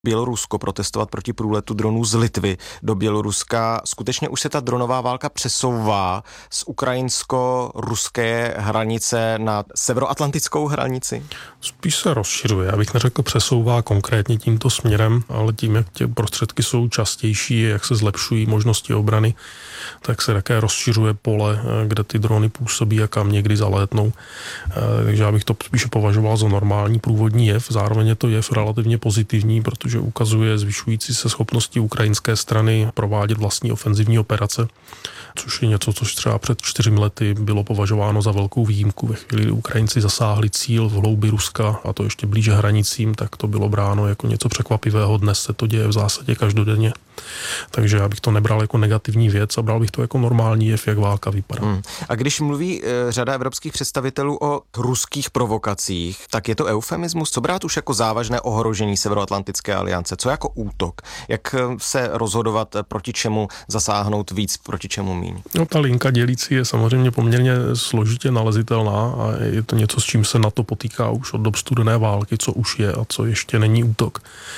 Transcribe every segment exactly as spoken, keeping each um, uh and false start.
Bělorusko protestovat proti průletu dronů z Litvy do Běloruska. Skutečně už se ta dronová válka přesouvá z ukrajinsko-ruské hranice na severoatlantickou hranici? Spíš se rozšiřuje. Já bych neřekl přesouvá konkrétně tímto směrem, ale tím, jak ty prostředky jsou častější, jak se zlepšují možnosti obrany, tak se také rozšiřuje pole, kde ty drony působí a kam někdy zalétnou. Takže já bych to spíše považoval za normální průvodní jev. Zároveň je to jev relativně pozitivní, protože ukazuje zvyšující se schopnosti ukrajinské strany provádět vlastní ofenzivní operace, což je něco, což třeba před čtyřmi lety bylo považováno za velkou výjimku. Ve chvíli, kdy Ukrajinci zasáhli cíl v hloubi Ruska, a to ještě blíže hranicím, tak to bylo bráno jako něco překvapivého. Dnes se to děje v zásadě každodenně. Takže já bych to nebral jako negativní věc a bral bych to jako normální jev, jak válka vypadá. Hmm. A když mluví e, řada evropských představitelů o ruských provokacích, tak je to eufemismus? Co brát už jako závažné ohrožení Severoatlantické aliance? Co jako útok? Jak se rozhodovat, proti čemu zasáhnout víc, proti čemu míň? No, ta linka dělící je samozřejmě poměrně složitě nalezitelná a je to něco, s čím se NATO potýká už od dob studené války, co už je a co ještě není útok.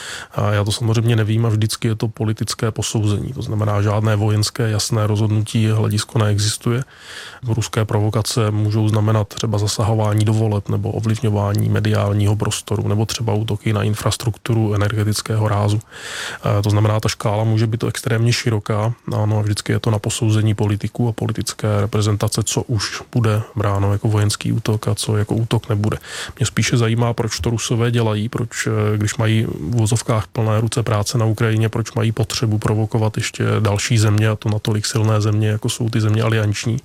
A já to samozřejmě nevím a vždycky je to politické posouzení. To znamená, žádné vojenské jasné rozhodnutí hledisko neexistuje. Ruské provokace můžou znamenat třeba zasahování do voleb nebo ovlivňování mediálního prostoru nebo třeba útoky na infrastrukturu energetického rázu. To znamená, ta škála může být to extrémně široká. Ano, vždycky je to na posouzení politiků a politické reprezentace, co už bude bráno jako vojenský útok a co jako útok nebude. Mě spíše zajímá, proč to Rusové dělají, proč, když mají v vozovkách plné ruce práce na Ukrajině, proč mají potřebu provokovat ještě další země, a to natolik silné země, jako jsou ty země alianční.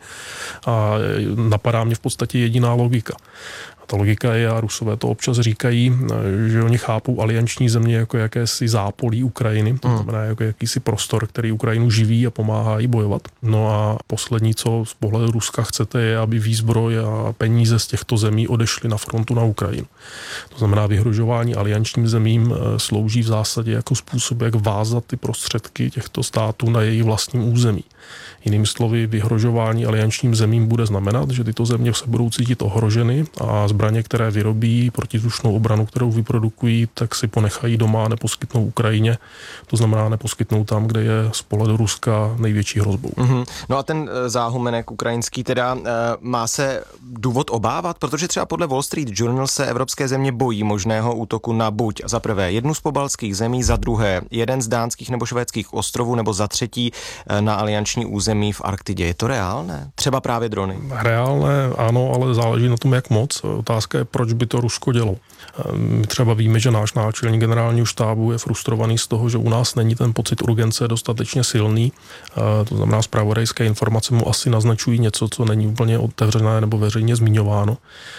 A napadá mě v podstatě jediná logika. Ta logika je, a Rusové to občas říkají, že oni chápou alianční země jako jakési zápolí Ukrajiny, to znamená jako jakýsi prostor, který Ukrajinu živí a pomáhá jí bojovat. No a poslední, co z pohledu Ruska chcete, je, aby výzbroj a peníze z těchto zemí odešly na frontu na Ukrajinu. To znamená, vyhrožování aliančním zemím slouží v zásadě jako způsob, jak vázat ty prostředky těchto států na jejich vlastním území. Jinými slovy, vyhrožování aliančním zemím bude znamenat, že tyto země se budou cítit ohroženy a zbraně, které vyrobí, protizdušnou obranu, kterou vyprodukují, tak si ponechají doma a neposkytnou Ukrajině. To znamená, neposkytnou tam, kde je z pohledu Ruska největší hrozbou. Mm-hmm. No a ten záhumenek ukrajinský teda e, má se důvod obávat, protože třeba podle Wall Street Journal se evropské země bojí možného útoku na buď za prvé jednu z pobaltských zemí, za druhé jeden z dánských nebo švédských ostrovů, nebo za třetí e, na alianční území v Arktidě. Je to reálné? Třeba právě drony? Reálné, ano, ale záleží na tom, jak moc. Otázka je, proč by to Rusko dělo. My třeba víme, že náš náčelník generálního štábu je frustrovaný z toho, že u nás není ten pocit urgence dostatečně silný. To znamená, zpravodajské informace mu asi naznačují něco, co není úplně otevřené nebo veřejně zmiňováno.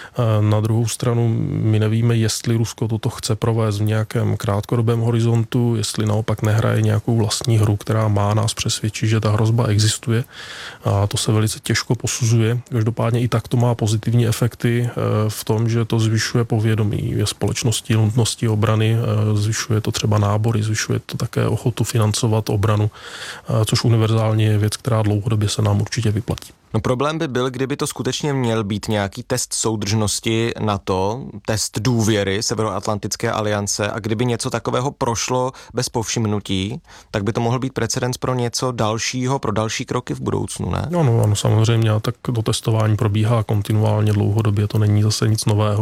Na druhou stranu my nevíme, jestli Rusko toto chce provést v nějakém krátkodobém horizontu, jestli naopak nehraje nějakou vlastní hru, která má nás přesvědčit, že ta hrozba existuje. A to se velice těžko posuzuje. Každopádně i tak to má pozitivní efekty v tom, že to zvyšuje povědomí ve společnosti, nutnosti obrany, zvyšuje to třeba nábory, zvyšuje to také ochotu financovat obranu, což univerzálně je věc, která dlouhodobě se nám určitě vyplatí. No problém by byl, kdyby to skutečně měl být nějaký test soudržnosti NATO, test důvěry Severoatlantické aliance, a kdyby něco takového prošlo bez povšimnutí, tak by to mohl být precedens pro něco dalšího, pro další kroky v budoucnu, ne? No, no, ano, samozřejmě, tak to testování probíhá kontinuálně dlouhodobě, to není zase nic nového.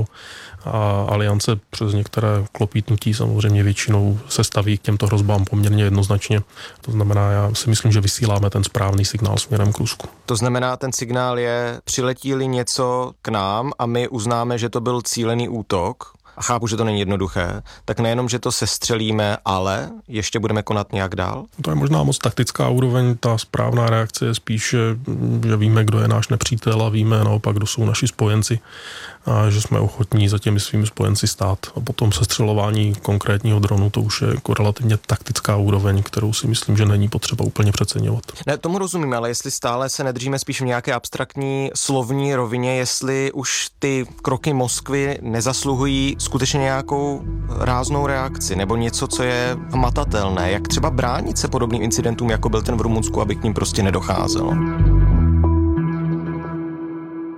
A aliance přes některé klopítnutí samozřejmě většinou se staví k těmto hrozbám poměrně jednoznačně. To znamená, já si myslím, že vysíláme ten správný signál směrem k Rusku. To znamená, ten signál je, přiletí-li něco k nám a my uznáme, že to byl cílený útok, a chápu, že to není jednoduché, tak nejenom, že to sestřelíme, ale ještě budeme konat nějak dál? To je možná moc taktická úroveň, ta správná reakce je spíš, že víme, kdo je náš nepřítel a víme naopak, kdo jsou naši spojenci a že jsme ochotní za těmi svými spojenci stát. A potom sestřelování konkrétního dronu, to už je jako relativně taktická úroveň, kterou si myslím, že není potřeba úplně přeceňovat. Ne, tomu rozumím, ale jestli stále se nedržíme spíš v nějaké abstraktní slovní rovině, jestli už ty kroky Moskvy nezasluhují skutečně nějakou ráznou reakci nebo něco, co je hmatatelné, jak třeba bránit se podobným incidentům, jako byl ten v Rumunsku, aby k ním prostě nedocházelo.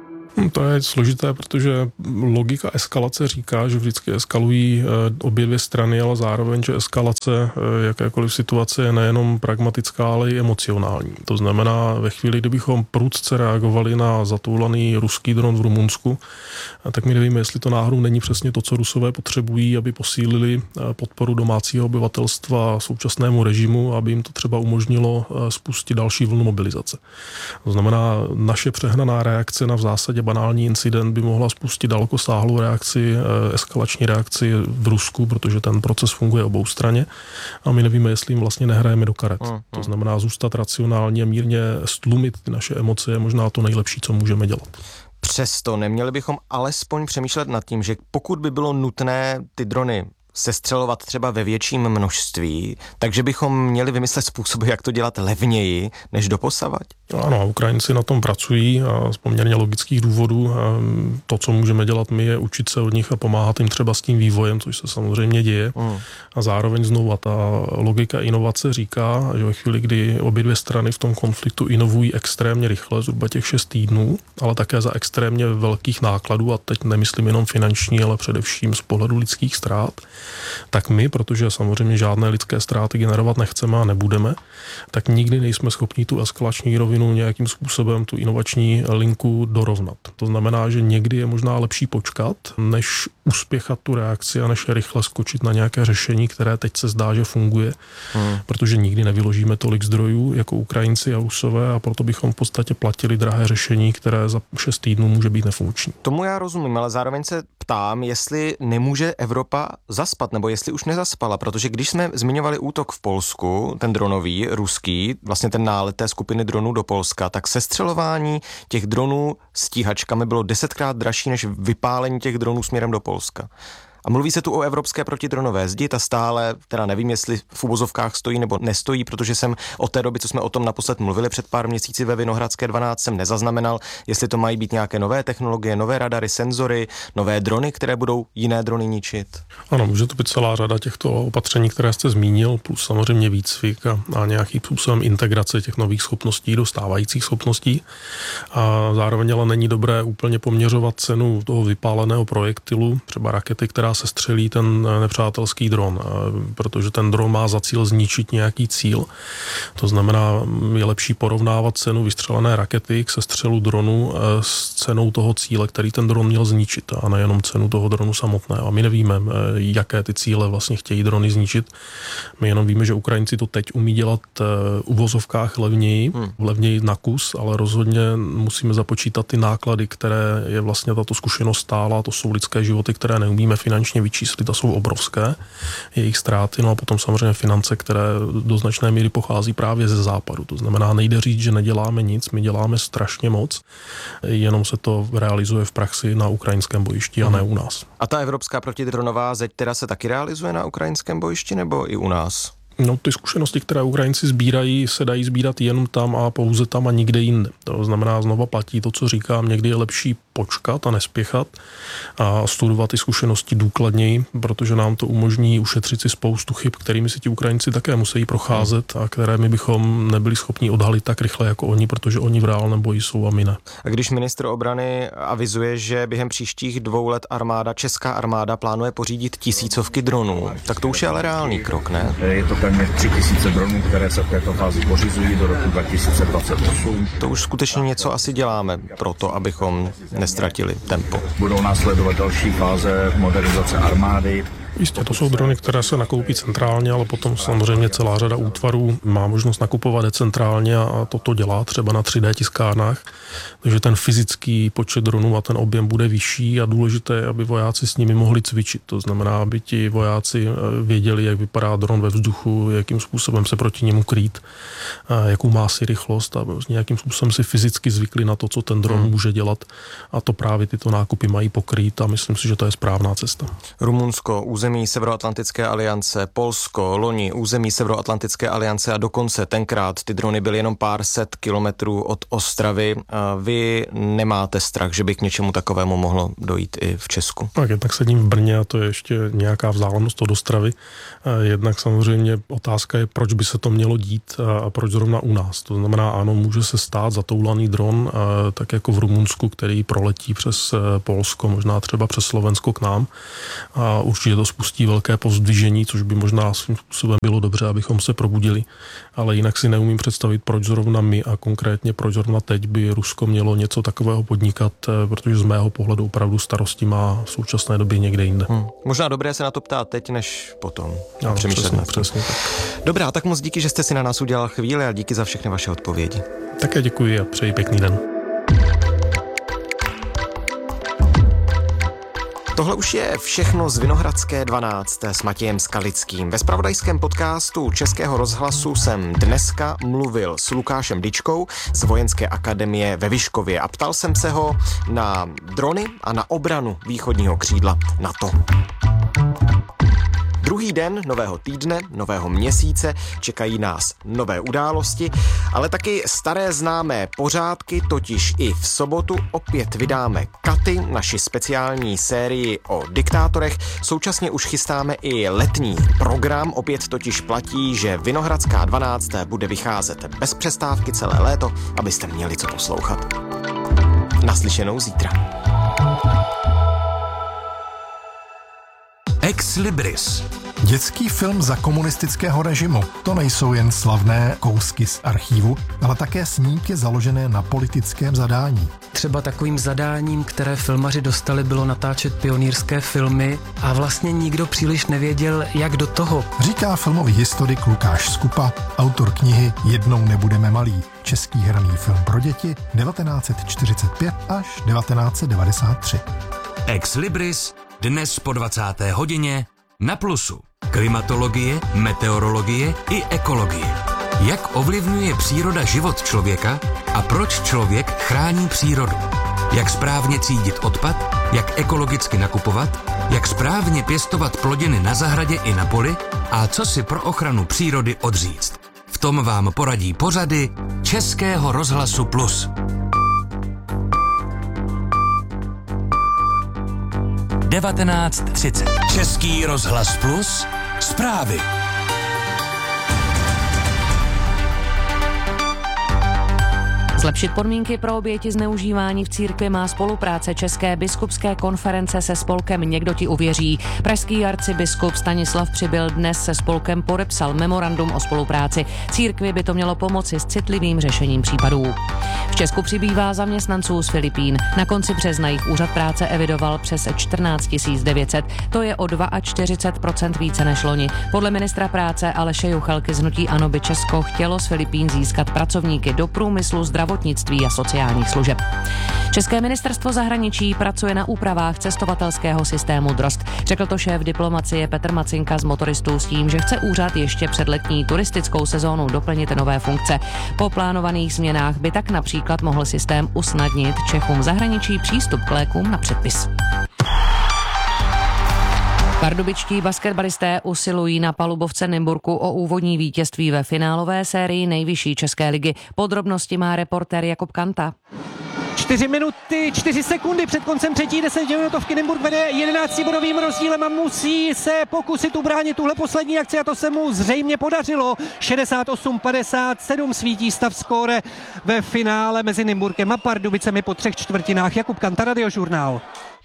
To je složité, protože logika eskalace říká, že vždycky eskalují obě dvě strany, ale zároveň, že eskalace jakékoliv situace je nejenom pragmatická, ale i emocionální. To znamená, ve chvíli, kdybychom prudce reagovali na zatoulaný ruský dron v Rumunsku, tak my nevíme, jestli to náhodou není přesně to, co Rusové potřebují, aby posílili podporu domácího obyvatelstva současnému režimu, aby jim to třeba umožnilo spustit další vlnu mobilizace. To znamená, naše přehnaná reakce na v zásadě banální incident by mohla spustit dalekosáhlou reakci, eskalační reakci v Rusku, protože ten proces funguje oboustranně a my nevíme, jestli jim vlastně nehrajeme do karet. Hmm, hmm. To znamená zůstat racionálně, mírně stlumit ty naše emoce je možná to nejlepší, co můžeme dělat. Přesto neměli bychom alespoň přemýšlet nad tím, že pokud by bylo nutné ty drony sestřelovat třeba ve větším množství, takže bychom měli vymyslet způsoby, jak to dělat levněji, než doposavať? Ano, Ukrajinci na tom pracují a z poměrně logických důvodů. To, co můžeme dělat my, je učit se od nich a pomáhat jim třeba s tím vývojem, což se samozřejmě děje. Mm. A zároveň znovu ta logika inovace říká, že ve chvíli, kdy obě dvě strany v tom konfliktu inovují extrémně rychle, zhruba těch šest týdnů, ale také za extrémně velkých nákladů, a teď nemyslím jenom finanční, ale především z pohledu lidských ztrát, tak my, protože samozřejmě žádné lidské ztráty generovat nechceme a nebudeme, tak nikdy nejsme schopni tu eskalační rovinu nějakým způsobem, tu inovační linku dorovnat. To znamená, že někdy je možná lepší počkat, než uspěchat tu reakci a než rychle skočit na nějaké řešení, které teď se zdá, že funguje, hmm. protože nikdy nevyložíme tolik zdrojů jako Ukrajinci a Rusové a proto bychom v podstatě platili drahé řešení, které za šest týdnů může být nefunkční. Tomu já rozumím, ale zároveň se ptám, jestli nemůže Evropa zaspat, nebo jestli už nezaspala, protože když jsme zmiňovali útok v Polsku, ten dronový, ruský, vlastně ten nálet té skupiny dronů do Polska, tak sestřelování těch dronů stíhačkami bylo desetkrát dražší než vypálení těch dronů směrem do Polska. A mluví se tu o evropské protidronové zdi, ta stále, teda nevím, jestli v uvozovkách stojí nebo nestojí, protože jsem od té doby, co jsme o tom naposled mluvili před pár měsíci ve Vinohradské dvanáct, jsem nezaznamenal, jestli to mají být nějaké nové technologie, nové radary, senzory, nové drony, které budou jiné drony ničit. Ano, může to být celá řada těchto opatření, které jste zmínil, plus samozřejmě výcvik a, a nějaký způsobem integrace těch nových schopností do stávajících schopností. A zároveň ale není dobré úplně poměřovat cenu toho vypáleného projektilu, třeba rakety, která se střelí ten nepřátelský dron, protože ten dron má za cíl zničit nějaký cíl. To znamená, je lepší porovnávat cenu vystřelené rakety k sestřelu dronu s cenou toho cíle, který ten dron měl zničit, a nejenom cenu toho dronu samotného. A my nevíme, jaké ty cíle vlastně chtějí drony zničit. My jenom víme, že Ukrajinci to teď umí dělat v uvozovkách levněji, hmm. levněji na kus, ale rozhodně musíme započítat ty náklady, které je vlastně tato zkušenost stála. To jsou lidské životy, které neumíme finančně vyčíslit a jsou obrovské, jejich ztráty, no a potom samozřejmě finance, které do značné míry pochází právě ze západu. To znamená, nejde říct, že neděláme nic, my děláme strašně moc, jenom se to realizuje v praxi na ukrajinském bojišti a ne u nás. A ta evropská protidronová zeď teda se taky realizuje na ukrajinském bojišti nebo i u nás? No, ty zkušenosti, které Ukrajinci sbírají, se dají sbírat jenom tam a pouze tam a nikde jinde. To znamená, znova platí to, co říkám, někdy je lepší počkat a nespěchat a studovat ty zkušenosti důkladněji, protože nám to umožní ušetřit si spoustu chyb, kterými si ti Ukrajinci také musí procházet a které my bychom nebyli schopni odhalit tak rychle jako oni, protože oni v reálném boji jsou a my ne. A když ministr obrany avizuje, že během příštích dvou let armáda, česká armáda plánuje pořídit tisícovky dronů, tak to už je ale reálný krok, ne? Je to téměř tři tisíce dronů, které se v této fázi pořizují do roku dva tisíce dvacet osm. To už skutečně něco asi děláme pro to, abychom nestratili tempo. Budou následovat další fáze modernizace armády. Jistě, to jsou drony, které se nakoupí centrálně, ale potom samozřejmě celá řada útvarů má možnost nakupovat decentrálně a toto dělá třeba na tři dé tiskárnách. Takže ten fyzický počet dronů a ten objem bude vyšší a důležité je, aby vojáci s nimi mohli cvičit. To znamená, aby ti vojáci věděli, jak vypadá dron ve vzduchu, jakým způsobem se proti němu krýt, jakou má si rychlost a nějakým způsobem si fyzicky zvykli na to, co ten dron hmm. může dělat. A to právě tyto nákupy mají pokrýt a myslím si, že to je správná cesta. Rumunsko, území Severoatlantické aliance, Polsko, loni území Severoatlantické aliance a dokonce tenkrát ty drony byly jenom pár set kilometrů od Ostravy. Vy nemáte strach, že by k něčemu takovému mohlo dojít i v Česku? Tak jednak sedím v Brně a to je ještě nějaká vzdálenost od Ostravy. Jednak samozřejmě otázka je, proč by se to mělo dít a proč zrovna u nás. To znamená, ano, může se stát zatoulaný dron, tak jako v Rumunsku, který proletí přes Polsko, možná třeba přes Slovensko k nám. A určitě to spustí velké povzdvižení, což by možná svým způsobem bylo dobře, abychom se probudili. Ale jinak si neumím představit, proč zrovna my a konkrétně proč zrovna teď by Rusko mělo něco takového podnikat, protože z mého pohledu opravdu starosti má v současné době někde jinde. Hmm. Možná dobré se na to ptát teď, než potom. Ano, přesně, přesně tak. Dobrá, tak moc díky, že jste si na nás udělal chvíli a díky za všechny vaše odpovědi. Také děkuji a přeji pěkný den. Tohle už je všechno z Vinohradské dvanáct s Matějem Skalickým. Ve zpravodajském podcastu Českého rozhlasu jsem dneska mluvil s Lukášem Dyčkou z Vojenské akademie ve Vyškově a ptal jsem se ho na drony a na obranu východního křídla NATO. Druhý den nového týdne, nového měsíce čekají nás nové události, ale taky staré známé pořádky, totiž i v sobotu opět vydáme Katy, naši speciální sérii o diktátorech. Současně už chystáme i letní program, opět totiž platí, že Vinohradská dvanáct bude vycházet bez přestávky celé léto, abyste měli co poslouchat. Naslyšenou zítra. Ex Libris. Dětský film za komunistického režimu. To nejsou jen slavné kousky z archívu, ale také snímky založené na politickém zadání. Třeba takovým zadáním, které filmaři dostali, bylo natáčet pionýrské filmy a vlastně nikdo příliš nevěděl, jak do toho. Říká filmový historik Lukáš Skupa, autor knihy Jednou nebudeme malí. Český hraný film pro děti devatenáct set čtyřicet pět až devatenáct set devadesát tři. Ex Libris dnes po dvacáté hodině na Plusu. Klimatologie, meteorologie i ekologie. Jak ovlivňuje příroda život člověka a proč člověk chrání přírodu? Jak správně třídit odpad, jak ekologicky nakupovat, jak správně pěstovat plodiny na zahradě i na poli a co si pro ochranu přírody odříct. V tom vám poradí pořady Českého rozhlasu Plus. devatenáct třicet. Český rozhlas Plus. Zprávy. Zlepšit podmínky pro oběti zneužívání v církvi má spolupráce České biskupské konference se spolkem Někdo ti uvěří. Pražský arcibiskup Stanislav Přibyl dnes se spolkem podepsal memorandum o spolupráci. Církvi by to mělo pomoci s citlivým řešením případů. V Česku přibývá zaměstnanců z Filipín. Na konci března jich úřad práce evidoval přes čtrnáct tisíc devět set. To je o čtyřicet dva procent více než loni. Podle ministra práce Aleše Juchelky z hnutí ANO by Česko chtělo z Filipín získat pracovníky do průmyslu, zdravotnictví a sociálních služeb. České ministerstvo zahraničí pracuje na úpravách cestovatelského systému Drozd. Řekl to šéf diplomacie Petr Macinka z motoristů s tím, že chce úřad ještě před letní turistickou sezónou doplnit nové funkce. Po plánovaných změnách by tak například mohl systém usnadnit Čechům v zahraničí přístup k lékům na předpis. Pardubičtí basketbalisté usilují na palubovce Nymburku o úvodní vítězství ve finálové sérii nejvyšší české ligy. Podrobnosti má reportér Jakub Kanta. Čtyři minuty, čtyři sekundy před koncem třetí desetiminutovky. Nymburk vede jedenáctibodovým rozdílem a musí se pokusit ubránit tuhle poslední akci a to se mu zřejmě podařilo. šedesát osm padesát sedm svítí stav skóre ve finále mezi Nymburkem a Pardubicemi po třech čtvrtinách. Jakub Kanta, Radiožurnál.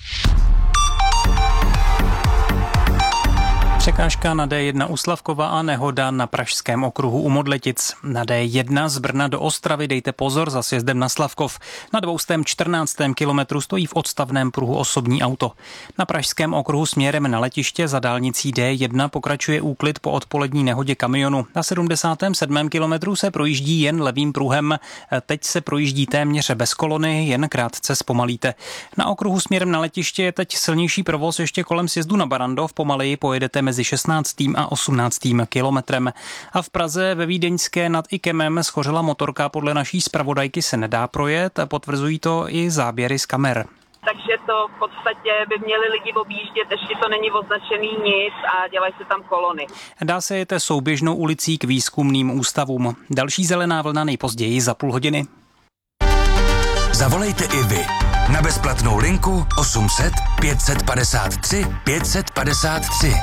Překážka na D jedna u Slavkova a nehoda na pražském okruhu u Modletic. Na D jedna z Brna do Ostravy dejte pozor za sjezdem na Slavkov. Na dvoustém čtrnáctém kilometru stojí v odstavném pruhu osobní auto. Na pražském okruhu směrem na letiště za dálnicí D jedna pokračuje úklid po odpolední nehodě kamionu. Na sedmdesátém sedmém kilometru se projíždí jen levým pruhem. Teď se projíždí téměř bez kolony, jen krátce zpomalíte. Na okruhu směrem na letiště je teď silnější provoz ještě kolem sjezdu na Barandov. Pomaleji pojedete mezi šestnáctým a osmnáctým kilometrem. A v Praze ve Vídeňské nad Ikemem schořela motorka, podle naší zpravodajky se nedá projet, potvrzují to i záběry z kamer. takže to v podstatě by měli lidi objíždět, ještě to není označený nic a dělají se tam kolony. Dá se jete souběžnou ulicí k výzkumným ústavům. Další zelená vlna nejpozději za půl hodiny. Zavolejte i vy na bezplatnou linku osm set pět set padesát tři pět set padesát tři.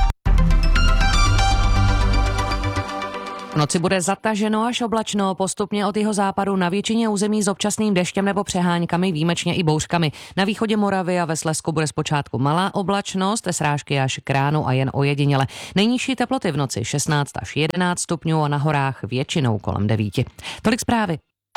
V noci bude zataženo až oblačno, postupně od jeho západu na většině území s občasným deštěm nebo přeháňkami, výjimečně i bouřkami. Na východě Moravy a ve Slezsku bude zpočátku malá oblačnost, srážky až k ránu a jen ojediněle. Nejnižší teploty v noci šestnáct až jedenáct stupňů a na horách většinou kolem devíti. Tolik zprávy.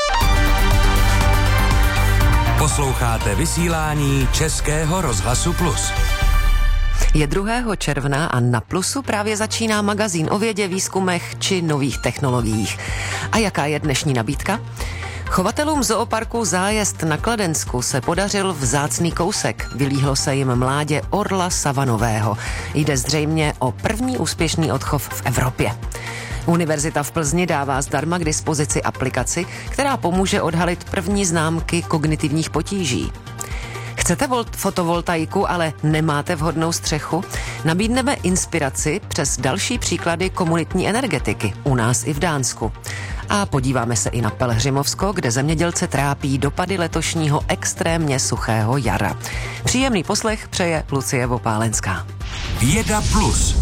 Posloucháte vysílání Českého rozhlasu Plus. Je druhého června a na Plusu právě začíná magazín o vědě, výzkumech či nových technologiích. A jaká je dnešní nabídka? Chovatelům zooparku Zájezd na Kladensku se podařil vzácný kousek. Vylíhlo se jim mládě orla savanového. Jde zřejmě o první úspěšný odchov v Evropě. Univerzita v Plzni dává zdarma k dispozici aplikaci, která pomůže odhalit první známky kognitivních potíží. Chcete volt- fotovoltaiku, ale nemáte vhodnou střechu? Nabídneme inspiraci přes další příklady komunitní energetiky u nás i v Dánsku. A podíváme se i na Pelhřimovsko, kde zemědělce trápí dopady letošního extrémně suchého jara. Příjemný poslech přeje Lucie Vopálenská. Věda Plus.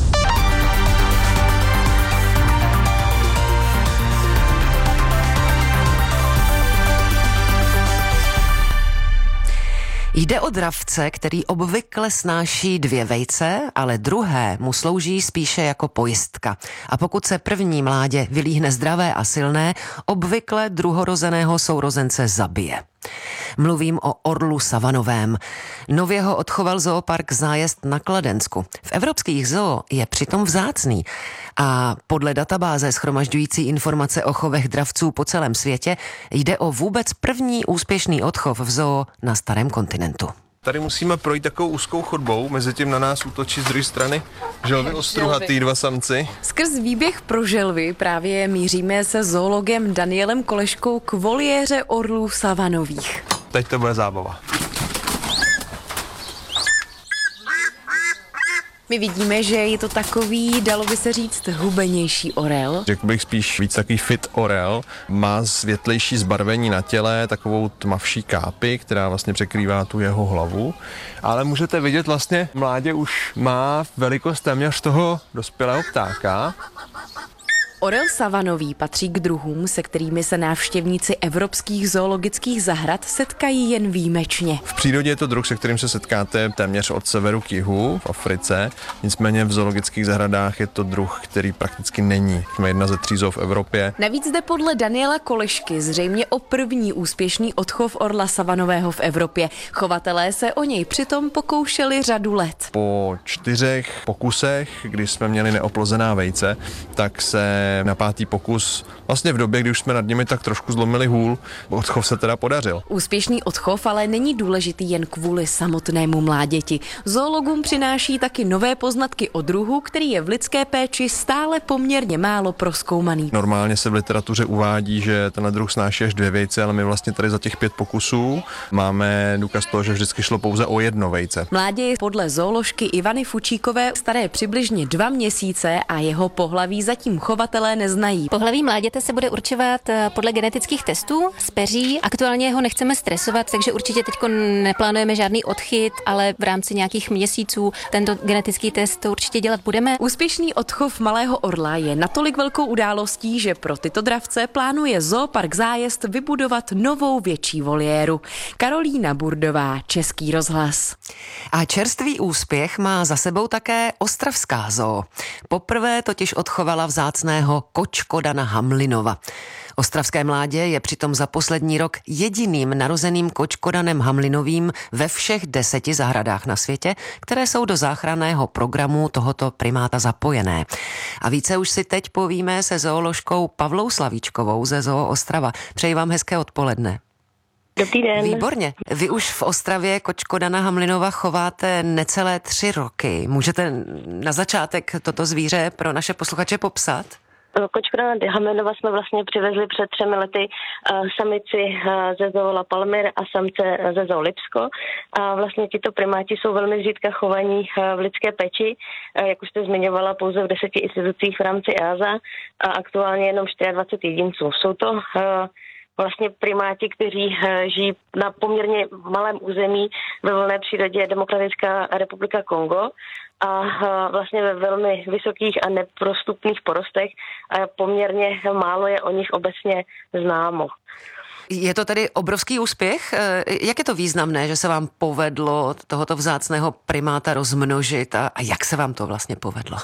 Jde o dravce, který obvykle snáší dvě vejce, ale druhé mu slouží spíše jako pojistka. A pokud se první mládě vylíhne zdravé a silné, obvykle druhorozeného sourozence zabije. Mluvím o orlu savanovém. Nově ho odchoval zoopark Zájezd na Kladensku. V evropských zoo je přitom vzácný a podle databáze shromažďující informace o chovech dravců po celém světě jde o vůbec první úspěšný odchov v zoo na starém kontinentu. Tady musíme projít takovou úzkou chodbou, mezi tím na nás útočí z druhé strany želvy ostruhatý, dva samci. Skrz výběh pro želvy právě míříme se zoologem Danielem Koleškou k voliéře orlů savanových. Teď to bude zábava. My vidíme, že je to takový, dalo by se říct, hubenější orel. Řekl bych spíš víc takový fit orel. Má světlejší zbarvení na těle, takovou tmavší kápi, která vlastně překrývá tu jeho hlavu. Ale můžete vidět vlastně, mládě už má velikost téměř toho dospělého ptáka. Orel savanový patří k druhům, se kterými se návštěvníci evropských zoologických zahrad setkají jen výjimečně. V přírodě je to druh, se kterým se setkáte téměř od severu k jihu v Africe, nicméně v zoologických zahradách je to druh, který prakticky není. Jsme jedna ze tří zoo v Evropě. Navíc jde podle Daniela Kolešky zřejmě o první úspěšný odchov orla savanového v Evropě. Chovatelé se o něj přitom pokoušeli řadu let. Po čtyřech pokusech, kdy jsme měli neoplozená vejce, tak se na pátý pokus, vlastně v době, kdy už jsme nad nimi tak trošku zlomili hůl, odchov se teda podařil. Úspěšný odchov ale není důležitý jen kvůli samotnému mláděti. Zoologům přináší taky nové poznatky o druhu, který je v lidské péči stále poměrně málo prozkoumaný. Normálně se v literatuře uvádí, že tenhle druh snáší až dvě vejce, ale my vlastně tady za těch pět pokusů máme důkaz toho, že vždycky šlo pouze o jedno vejce. Mládě je podle zooložky Ivany Fučíkové staré přibližně dva měsíce a jeho pohlaví zatím chovatelé neznají. Pohlaví mláděte se bude určovat podle genetických testů z peří. Aktuálně ho nechceme stresovat, takže určitě teď neplánujeme žádný odchyt, ale v rámci nějakých měsíců tento genetický test to určitě dělat budeme. Úspěšný odchov malého orla je natolik velkou událostí, že pro tyto dravce plánuje zoopark Zájezd vybudovat novou větší voliéru. Karolína Burdová, Český rozhlas. A čerstvý úspěch má za sebou také ostravská zoo. Poprvé totiž odchovala vzácného kočkodana Hamlinova. Ostravské mládě je přitom za poslední rok jediným narozeným kočkodanem Hamlinovým ve všech deseti zahradách na světě, které jsou do záchranného programu tohoto primáta zapojené. A více už si teď povíme se zooložkou Pavlou Slavíčkovou ze Zoo Ostrava. Přeji vám hezké odpoledne. Dobrý den. Výborně. Vy už v Ostravě kočkodana Hamlinova chováte necelé tři roky. Můžete na začátek toto zvíře pro naše posluchače popsat? Kočkorana Hamlinova jsme vlastně přivezli před třemi lety samici ze zoo La Palmyre a samce ze zoo Lipsko. A vlastně tito primáti jsou velmi zřídka chovaní v lidské péči, jak už jste zmiňovala, pouze v deseti institucích v rámci E A S A a aktuálně jenom dvacet čtyři jedinců. Jsou to vlastně primáti, kteří žijí na poměrně malém území ve volné přírodě Demokratická republika Kongo a vlastně ve velmi vysokých a neprostupných porostech a poměrně málo je o nich obecně známo. Je to tedy obrovský úspěch? Jak je to významné, že se vám povedlo tohoto vzácného primáta rozmnožit a, a jak se vám to vlastně povedlo?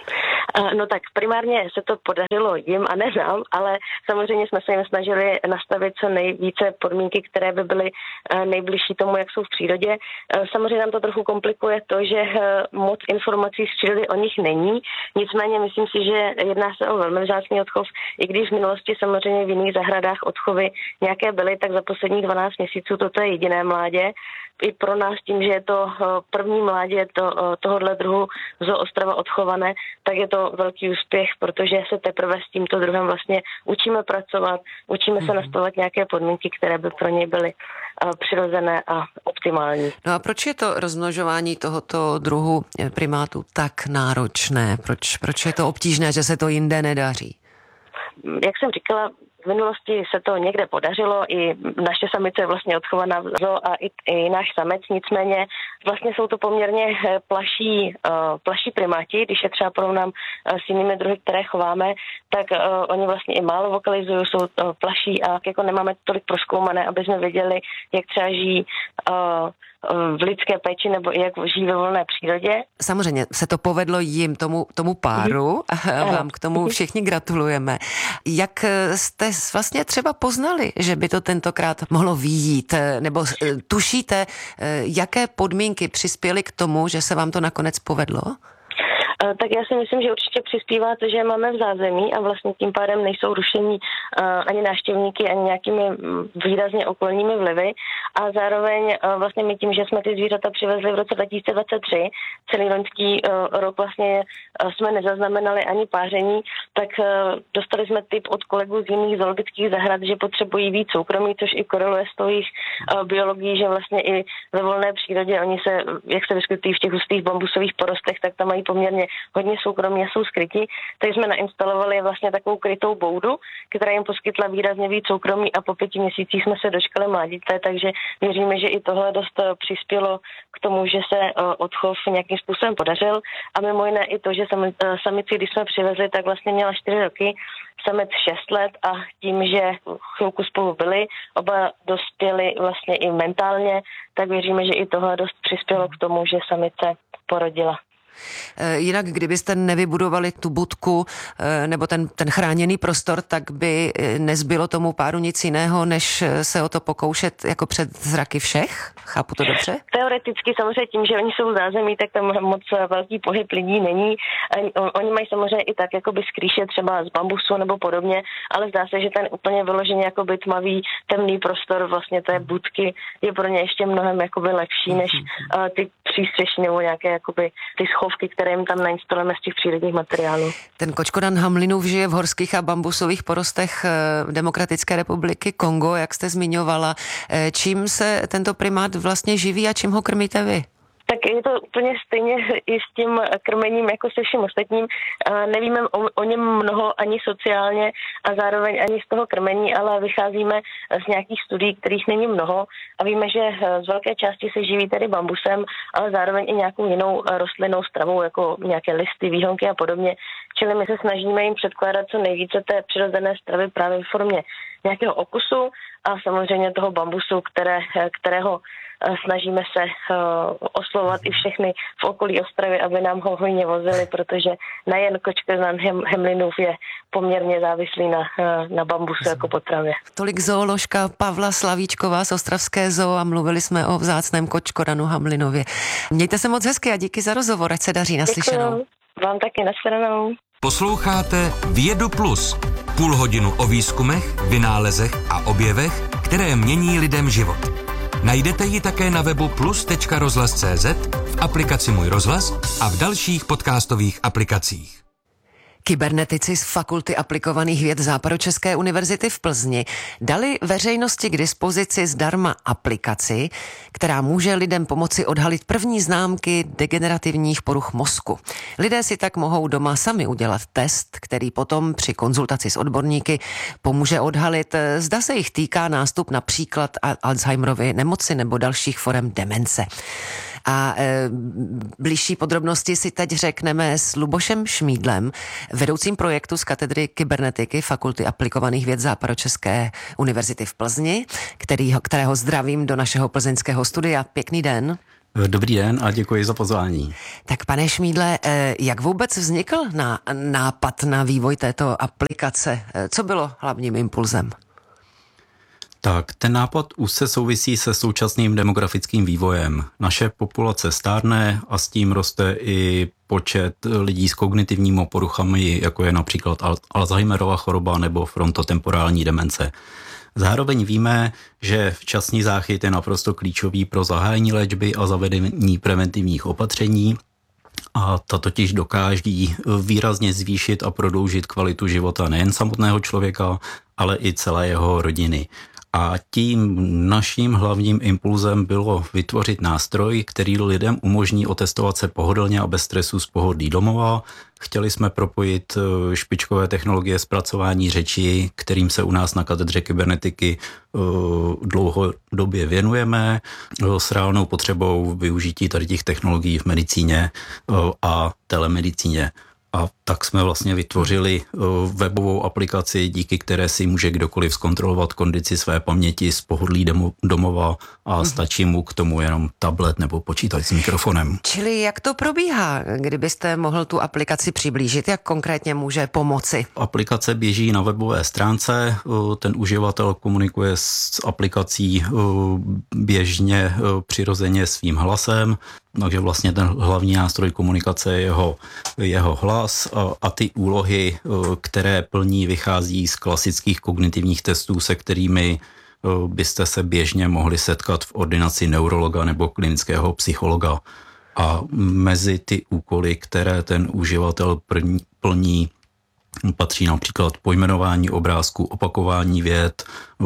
No tak primárně se to podařilo jim a ne nám, ale samozřejmě jsme se jim snažili nastavit co nejvíce podmínky, které by byly nejbližší tomu, jak jsou v přírodě. Samozřejmě nám to trochu komplikuje to, že moc informací z přírody o nich není, nicméně myslím si, že jedná se o velmi vzácný odchov, i když v minulosti samozřejmě v jiných zahradách odchovy nějaké byly, tak za posledních dvanáct měsíců toto je jediné mládě. I pro nás tím, že je to první mládě to, tohohle druhu zoo Ostrava odchované, tak je to velký úspěch, protože se teprve s tímto druhem vlastně učíme pracovat, učíme se nastavovat nějaké podmínky, které by pro ně byly přirozené a optimální. No a proč je to rozmnožování tohoto druhu primátů tak náročné? Proč, proč je to obtížné, že se to jinde nedaří? Jak jsem říkala, v minulosti se to někde podařilo, i naše samice je vlastně odchovaná v zoo a i, i náš samec, nicméně vlastně jsou to poměrně plaší, uh, plaší primáti, když je třeba porovnám uh, s jinými druhy, které chováme, tak uh, oni vlastně i málo vokalizují, jsou uh, plaší a jako nemáme tolik prozkoumané, aby jsme věděli, jak třeba žijí uh, v lidské péči nebo i jak žijí ve volné přírodě. Samozřejmě se to povedlo jim, tomu, tomu páru a vám k tomu všichni gratulujeme. Jak jste vlastně třeba poznali, že by to tentokrát mohlo vyjít, nebo tušíte, jaké podmínky přispěly k tomu, že se vám to nakonec povedlo? Tak já si myslím, že určitě přispívá to, že máme v zázemí a vlastně tím pádem nejsou rušení ani návštěvníky, ani nějakými výrazně okolními vlivy a zároveň vlastně my tím, že jsme ty zvířata přivezli v roce dva tisíce dvacet tři, celý loňský rok vlastně jsme nezaznamenali ani páření, tak dostali jsme tip od kolegů z jiných zoologických zahrad, že potřebují víc soukromí, což i koreluje s tou jejich biologií, že vlastně i ve volné přírodě oni se, jak se vyskytují v těch hustých bambusových porostech, tak tam mají poměrně hodně soukromí a jsou skryti, takže jsme nainstalovali vlastně takovou krytou boudu, která jim poskytla výrazně víc soukromí a po pěti měsících jsme se dočkali mládíte, takže věříme, že i tohle dost přispělo k tomu, že se odchov nějakým způsobem podařil a mimo jiné i to, že samici, když jsme přivezli, tak vlastně měla čtyři roky, samec šest let a tím, že chvilku spolu byli, oba dospěli vlastně i mentálně, tak věříme, že i tohle dost přispělo k tomu, že samice porodila. Jinak, kdybyste nevybudovali tu budku nebo ten, ten chráněný prostor, tak by nezbylo tomu páru nic jiného, než se o to pokoušet jako před zraky všech? Chápu to dobře? Teoreticky samozřejmě tím, že oni jsou v zázemí, tak tam moc velký pohyb lidí není. Oni mají samozřejmě i tak jakoby skrýše třeba z bambusu nebo podobně, ale zdá se, že ten úplně vyloženě jakoby tmavý, temný prostor vlastně té budky je pro ně ještě mnohem jakoby lepší, než uh, ty přístřešní nebo nějaké jakoby ty schovky, které jim tam nainstalujeme z těch přírodních materiálů. Ten kočkodan Hamlinův žije v horských a bambusových porostech Demokratické republiky Kongo, jak jste zmiňovala. Čím se tento primát vlastně živí a čím ho krmíte vy? Tak je to úplně stejně i s tím krmením jako se vším ostatním. Nevíme o, o něm mnoho ani sociálně a zároveň ani z toho krmení, ale vycházíme z nějakých studií, kterých není mnoho a víme, že z velké části se živí tedy bambusem, ale zároveň i nějakou jinou rostlinnou stravou, jako nějaké listy, výhonky a podobně. Čili my se snažíme jim předkládat co nejvíce té přirozené stravy právě v formě nějakého okusu a samozřejmě toho bambusu, které, kterého snažíme se uh, oslovovat i všechny v okolí Ostravy, aby nám ho hojně vozili, protože nejen kočkodan Hamlinův je poměrně závislý na, uh, na bambusu jako potravě. Tolik zooložka Pavla Slavíčková z Ostravské zoo a mluvili jsme o vzácném kočkodanu Hamlinově. Mějte se moc hezky a díky za rozhovor, ať se daří, naslyšenou. Děkuju. Vám taky, nashledanou. Posloucháte Vědu Plus. Půl hodinu o výzkumech, vynálezech a objevech, které mění lidem život. Najdete ji také na webu plus tečka rozhlas tečka cz, v aplikaci Můj rozhlas a v dalších podcastových aplikacích. Kybernetici z Fakulty aplikovaných věd Západočeské univerzity v Plzni dali veřejnosti k dispozici zdarma aplikaci, která může lidem pomoci odhalit první známky degenerativních poruch mozku. Lidé si tak mohou doma sami udělat test, který potom při konzultaci s odborníky pomůže odhalit, zda se jich týká nástup například Alzheimerovy nemoci nebo dalších forem demence. A e, bližší podrobnosti si teď řekneme s Lubošem Šmídlem, vedoucím projektu z katedry kybernetiky Fakulty aplikovaných věd Západočeské univerzity v Plzni, kterýho, kterého zdravím do našeho plzeňského studia. Pěkný den. Dobrý den a děkuji za pozvání. Tak pane Šmídle, jak vůbec vznikl na, nápad na vývoj této aplikace? Co bylo hlavním impulzem? Tak, ten nápad už se souvisí se současným demografickým vývojem. Naše populace stárne a s tím roste i počet lidí s kognitivními poruchami, jako je například Alzheimerova choroba nebo frontotemporální demence. Zároveň víme, že včasný záchyt je naprosto klíčový pro zahájení léčby a zavedení preventivních opatření a ta totiž dokáží výrazně zvýšit a prodloužit kvalitu života nejen samotného člověka, ale i celé jeho rodiny. A tím naším hlavním impulzem bylo vytvořit nástroj, který lidem umožní otestovat se pohodlně a bez stresu z pohodlí domova. Chtěli jsme propojit špičkové technologie zpracování řeči, kterým se u nás na katedře kybernetiky dlouhodobě věnujeme, s reálnou potřebou využití tady těch technologií v medicíně a telemedicíně. A tak jsme vlastně vytvořili webovou aplikaci, díky které si může kdokoliv zkontrolovat kondici své paměti z pohodlí domova a stačí mu k tomu jenom tablet nebo počítač s mikrofonem. Čili jak to probíhá, kdybyste mohl tu aplikaci přiblížit, jak konkrétně může pomoci? Aplikace běží na webové stránce, ten uživatel komunikuje s aplikací běžně, přirozeně svým hlasem, takže vlastně ten hlavní nástroj komunikace je jeho, jeho hlas a, a ty úlohy, které plní, vychází z klasických kognitivních testů, se kterými byste se běžně mohli setkat v ordinaci neurologa nebo klinického psychologa. A mezi ty úkoly, které ten uživatel plní, patří například pojmenování obrázku, opakování vět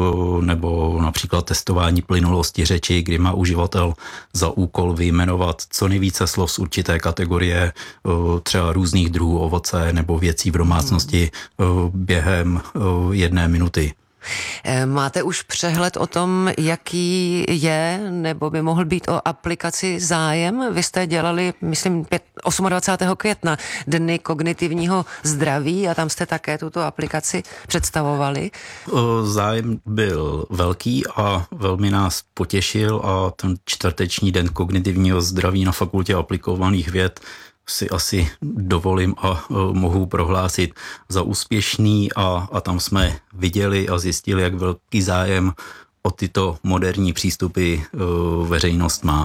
nebo například testování plynulosti řeči, kdy má uživatel za úkol vyjmenovat co nejvíce slov z určité kategorie, třeba různých druhů ovoce nebo věcí v domácnosti během jedné minuty. Máte už přehled o tom, jaký je nebo by mohl být o aplikaci zájem? Vy jste dělali, myslím, dvacátého osmého května Dny kognitivního zdraví a tam jste také tuto aplikaci představovali. Zájem byl velký a velmi nás potěšil a ten čtvrteční Den kognitivního zdraví na Fakultě aplikovaných věd si asi dovolím a uh, mohu prohlásit za úspěšný a, a tam jsme viděli a zjistili, jak velký zájem o tyto moderní přístupy uh, veřejnost má.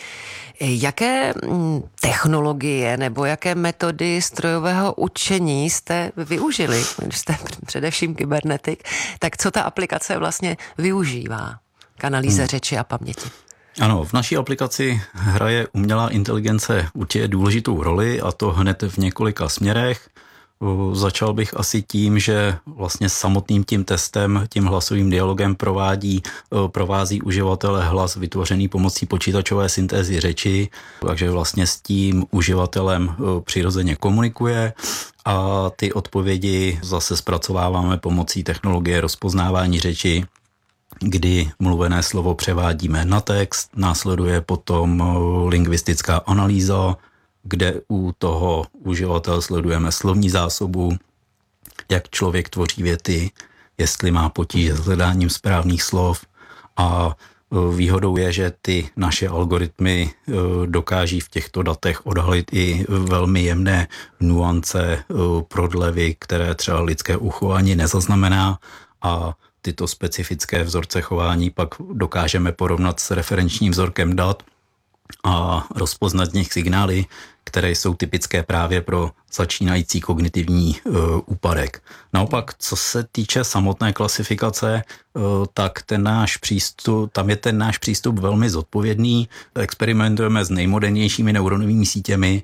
Jaké technologie nebo jaké metody strojového učení jste využili, když jste především kybernetik, tak co ta aplikace vlastně využívá k analýze hmm. řeči a paměti? Ano, v naší aplikaci hraje umělá inteligence určitě důležitou roli a to hned v několika směrech. Začal bych asi tím, že vlastně samotným tím testem, tím hlasovým dialogem provádí, provází uživatele hlas vytvořený pomocí počítačové syntézy řeči, takže vlastně s tím uživatelem přirozeně komunikuje a ty odpovědi zase zpracováváme pomocí technologie rozpoznávání řeči, kdy mluvené slovo převádíme na text, následuje potom lingvistická analýza, kde u toho uživatel sledujeme slovní zásobu, jak člověk tvoří věty, jestli má potíže s hledáním správných slov a výhodou je, že ty naše algoritmy dokáží v těchto datech odhalit i velmi jemné nuance, prodlevy, které třeba lidské ucho ani nezaznamená a tyto specifické vzorce chování pak dokážeme porovnat s referenčním vzorkem dat a rozpoznat z nich signály, které jsou typické právě pro začínající kognitivní uh, úpadek. Naopak, co se týče samotné klasifikace, uh, tak ten náš přístup, tam je ten náš přístup velmi zodpovědný. Experimentujeme s nejmodernějšími neuronovými sítěmi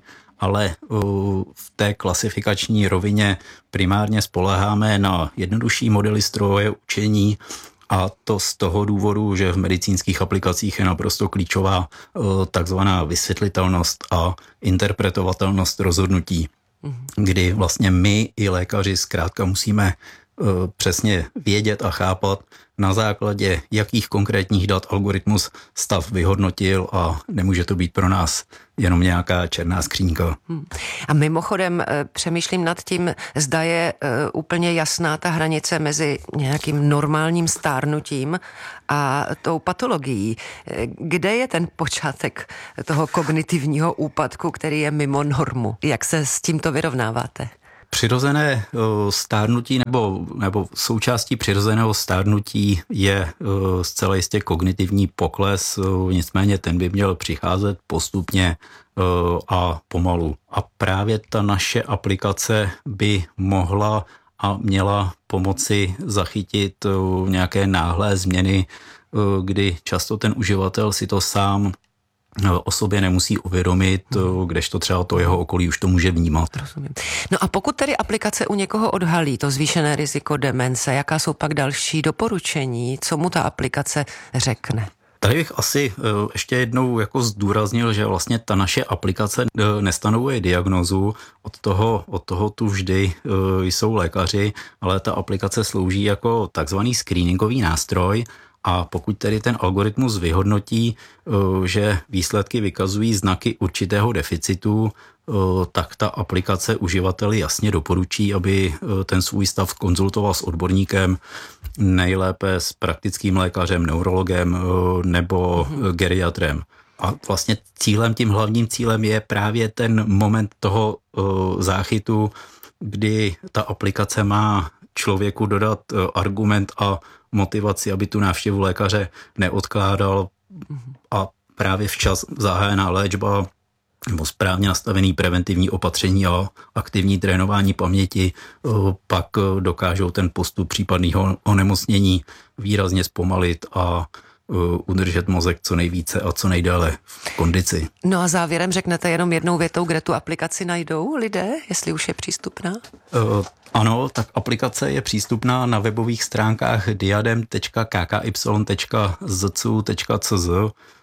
ale v té klasifikační rovině primárně spoléháme na jednodušší modely stroje učení, a to z toho důvodu, že v medicínských aplikacích je naprosto klíčová takzvaná vysvětlitelnost a interpretovatelnost rozhodnutí, kdy vlastně my i lékaři zkrátka musíme přesně vědět a chápat, na základě jakých konkrétních dat algoritmus stav vyhodnotil a nemůže to být pro nás jenom nějaká černá skřínka. Hmm. A mimochodem přemýšlím nad tím, zda je úplně jasná ta hranice mezi nějakým normálním stárnutím a tou patologií. Kde je ten počátek toho kognitivního úpadku, který je mimo normu? Jak se s tímto vyrovnáváte? Přirozené stárnutí nebo, nebo součástí přirozeného stárnutí je zcela jistě kognitivní pokles, nicméně ten by měl přicházet postupně a pomalu. A právě ta naše aplikace by mohla a měla pomoci zachytit nějaké náhlé změny, kdy často ten uživatel si to sám o sobě nemusí uvědomit, kdežto třeba to jeho okolí už to může vnímat. Rozumím. No a pokud tedy aplikace u někoho odhalí to zvýšené riziko demence, jaká jsou pak další doporučení, co mu ta aplikace řekne? Tady bych asi ještě jednou jako zdůraznil, že vlastně ta naše aplikace nestanovuje diagnózu, od toho, od toho tu vždy jsou lékaři, ale ta aplikace slouží jako takzvaný screeningový nástroj. A pokud tedy ten algoritmus vyhodnotí, že výsledky vykazují znaky určitého deficitu, tak ta aplikace uživateli jasně doporučí, aby ten svůj stav konzultoval s odborníkem, nejlépe s praktickým lékařem, neurologem nebo geriatrem. A vlastně cílem, tím hlavním cílem je právě ten moment toho záchytu, kdy ta aplikace má člověku dodat argument a motivaci, aby tu návštěvu lékaře neodkládal a právě včas zahájená léčba nebo správně nastavený preventivní opatření a aktivní trénování paměti pak dokážou ten postup případného onemocnění výrazně zpomalit a udržet mozek co nejvíce a co nejdéle v kondici. No a závěrem řeknete jenom jednou větou, kde tu aplikaci najdou lidé, jestli už je přístupná? Uh, ano, tak aplikace je přístupná na webových stránkách diadem tečka k k y tečka z c u tečka c z.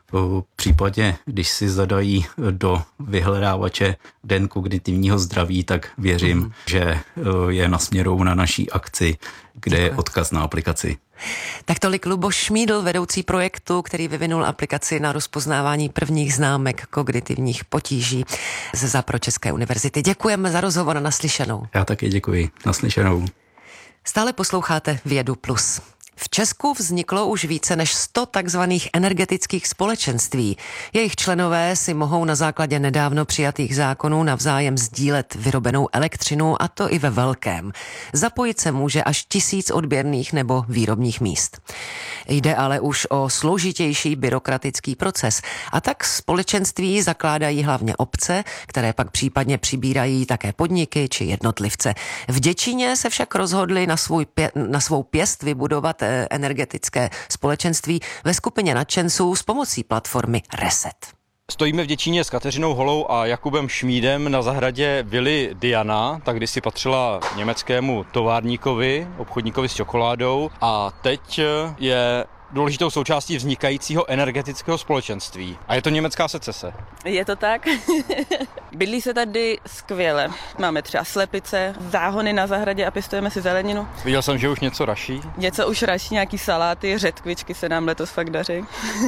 V případě, když si zadají do vyhledávače Den kognitivního zdraví, tak věřím, mm. že je nasměrou na naší akci, kde je odkaz na aplikaci. Tak tolik Luboš Šmídl, vedoucí projektu, který vyvinul aplikaci na rozpoznávání prvních známek kognitivních potíží ze Západočeské univerzity. Děkujeme za rozhovor a naslyšenou. Já taky děkuji. Naslyšenou. Stále posloucháte Vědu plus. V Česku vzniklo už více než sto takzvaných energetických společenství. Jejich členové si mohou na základě nedávno přijatých zákonů navzájem sdílet vyrobenou elektřinu, a to i ve velkém. Zapojit se může až tisíc odběrných nebo výrobních míst. Jde ale už o složitější byrokratický proces. A tak společenství zakládají hlavně obce, které pak případně přibírají také podniky či jednotlivce. V Děčíně se však rozhodli na, svůj pě- na svou pěst vybudovat energetické společenství ve skupině nadšenců s pomocí platformy Reset. Stojíme v Děčíně s Kateřinou Holou a Jakubem Šmídem na zahradě vily Diana, tak kdysi patřila německému továrníkovi, obchodníkovi s čokoládou, a teď je důležitou součástí vznikajícího energetického společenství. A je to německá secese. Je to tak. Bydlí se tady skvěle. Máme třeba slepice, záhony na zahradě a pěstujeme si zeleninu. Viděl jsem, že už něco raší. Něco už raší, nějaký saláty, řetkvičky se nám letos fakt daří.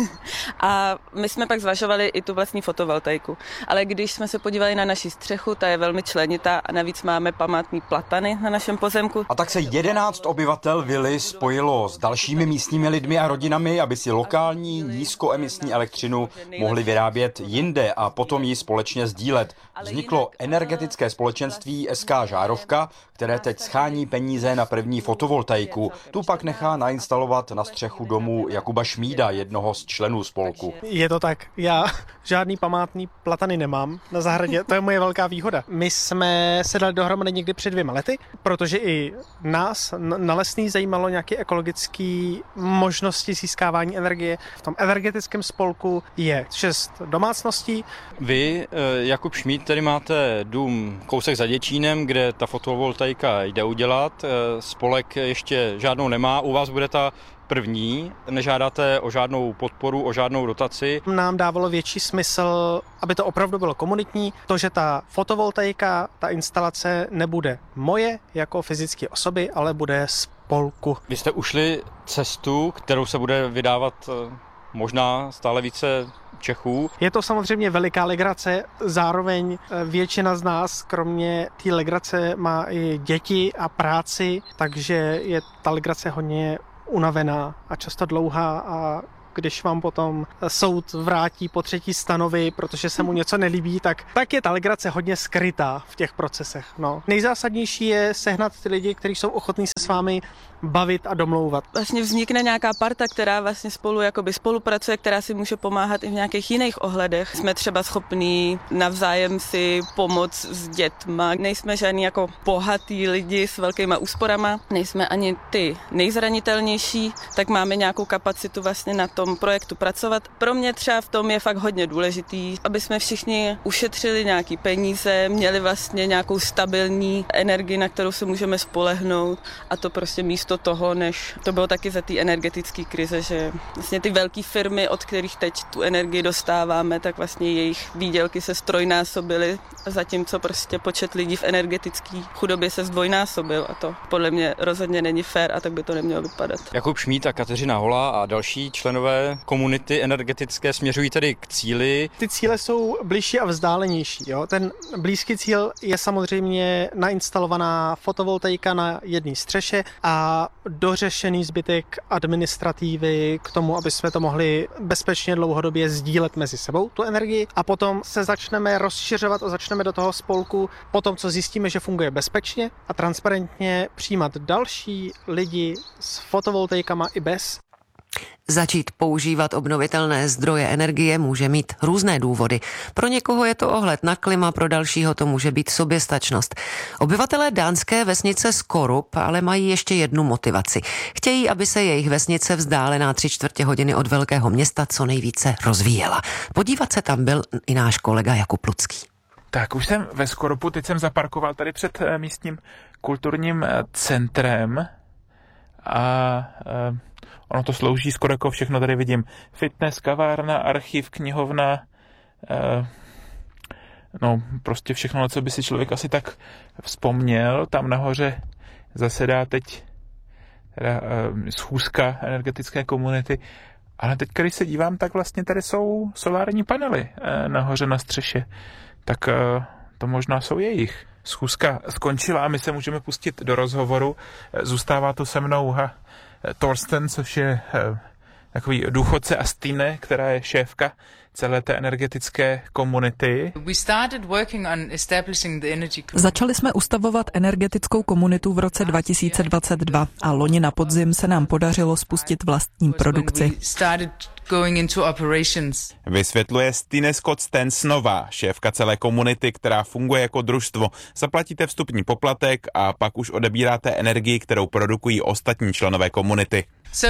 A my jsme pak zvažovali i tu vlastní fotovoltaiku. Ale když jsme se podívali na naši střechu, ta je velmi členitá a navíc máme památný platany na našem pozemku. A tak se jedenáct obyvatel vily spojilo s dalšími místními lidmi a rodinami, aby si lokální nízkoemisní elektřinu mohli vyrábět jinde a potom ji společně sdílet. Vzniklo energetické společenství S K Žárovka, které teď schání peníze na první fotovoltaiku. Tu pak nechá nainstalovat na střechu domu Jakuba Šmída, jednoho z členů spolku. Je to tak. Já žádný památný platany nemám na zahradě, to je moje velká výhoda. My jsme se dali dohromady někdy před dvěma lety, protože i nás na Lesný zajímalo nějaké ekologické možnosti oblasti získávání energie. V tom energetickém spolku je šest domácností. Vy, Jakub Šmíd, tady máte dům kousek za Děčínem, kde ta fotovoltaika jde udělat. Spolek ještě žádnou nemá. U vás bude ta první. Nežádáte o žádnou podporu, o žádnou dotaci. Nám dávalo větší smysl, aby to opravdu bylo komunitní. To, že ta fotovoltaika, ta instalace nebude moje jako fyzické osoby, ale bude spolku. Vy jste ušli cestu, kterou se bude vydávat možná stále více Čechů. Je to samozřejmě veliká legrace, zároveň většina z nás, kromě té legrace, má i děti a práci, takže je ta legrace hodně unavená a často dlouhá a když vám potom soud vrátí po třetí stanovi, protože se mu něco nelíbí, tak, tak je ta legrace hodně skrytá v těch procesech. No. Nejzásadnější je sehnat ty lidi, kteří jsou ochotní se s vámi bavit a domlouvat. Vlastně vznikne nějaká parta, která vlastně spolu jakoby spolupracuje, která si může pomáhat i v nějakých jiných ohledech. Jsme třeba schopní navzájem si pomoct s dětma. Nejsme žádní jako bohatý lidi s velkýma úsporama, nejsme ani ty nejzranitelnější, tak máme nějakou kapacitu vlastně na tom projektu pracovat. Pro mě třeba v tom je fakt hodně důležitý, aby jsme všichni ušetřili nějaký peníze, měli vlastně nějakou stabilní energii, na kterou se můžeme spolehnout, a to prostě místo toho, než to bylo taky za té energetické krize, že vlastně ty velké firmy, od kterých teď tu energii dostáváme, tak vlastně jejich výdělky se strojnásobily, zatímco prostě počet lidí v energetické chudobě se zdvojnásobil, a to podle mě rozhodně není fér a tak by to nemělo vypadat. Jakub Šmíd a Kateřina Holá a další členové komunity energetické směřují tedy k cíli. Ty cíle jsou bližší a vzdálenější. Jo? Ten blízký cíl je samozřejmě nainstalovaná fotovoltaika na jedné střeše a dořešený zbytek administrativy k tomu, aby jsme to mohli bezpečně dlouhodobě sdílet mezi sebou, tu energii, a potom se začneme rozšiřovat a začneme do toho spolku potom, co zjistíme, že funguje bezpečně a transparentně, přijímat další lidi s fotovoltaikama i bez. Začít používat obnovitelné zdroje energie může mít různé důvody. Pro někoho je to ohled na klima, pro dalšího to může být soběstačnost. Obyvatelé dánské vesnice Skorup ale mají ještě jednu motivaci. Chtějí, aby se jejich vesnice vzdálená tři čtvrtě hodiny od velkého města co nejvíce rozvíjela. Podívat se tam byl i náš kolega Jakub Lucký. Tak už jsem ve Skorupu, teď jsem zaparkoval tady před místním kulturním centrem a ono to slouží skoro jako všechno, tady vidím fitness, kavárna, archiv, knihovna, no prostě všechno, na co by si člověk asi tak vzpomněl. Tam nahoře zasedá teď teda, schůzka energetické komunity, ale teď, když se dívám, tak vlastně tady jsou solární panely nahoře na střeše, tak to možná jsou jejich. Schůzka skončila a my se můžeme pustit do rozhovoru. Zůstává tu se mnou Torsten, což je takový důchodce, a Stine, která je šéfka celé té energetické komunity. Začali jsme ustavovat energetickou komunitu v roce dva tisíce dvacet dva a loni na podzim se nám podařilo spustit vlastní produkci. Vysvětluje Stine Scott-Stensnová, šéfka celé komunity, která funguje jako družstvo. Zaplatíte vstupní poplatek a pak už odebíráte energii, kterou produkují ostatní členové komunity.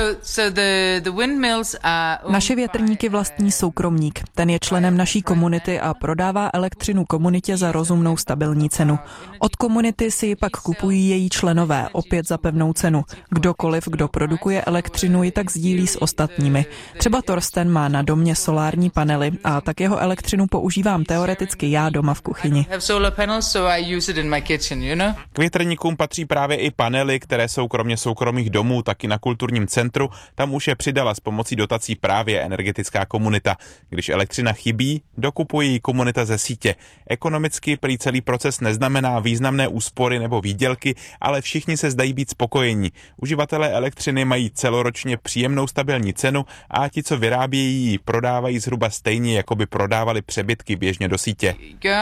Naše větrníky vlastní soukromník. Ten je členem naší komunity a prodává elektřinu komunitě za rozumnou stabilní cenu. Od komunity si ji pak kupují její členové, opět za pevnou cenu. Kdokoliv, kdo produkuje elektřinu, ji tak sdílí s ostatními. Třeba Torsten má na domě solární panely a tak jeho elektřinu používám teoreticky já doma v kuchyni. K větrníkům patří právě i panely, které jsou kromě soukromých domů taky na kulturním centru. Tam už je přidala s pomocí dotací právě energetická komunita. Když elektřina chybí, dokupuje ji komunita ze sítě. Ekonomicky prý celý proces neznamená významné úspory nebo výdělky, ale všichni se zdají být spokojení. Uživatelé elektřiny mají celoročně příjemnou stabilní cenu a ti, co vyrábějí, ji prodávají zhruba stejně, jako by prodávali přebytky běžně do sítě.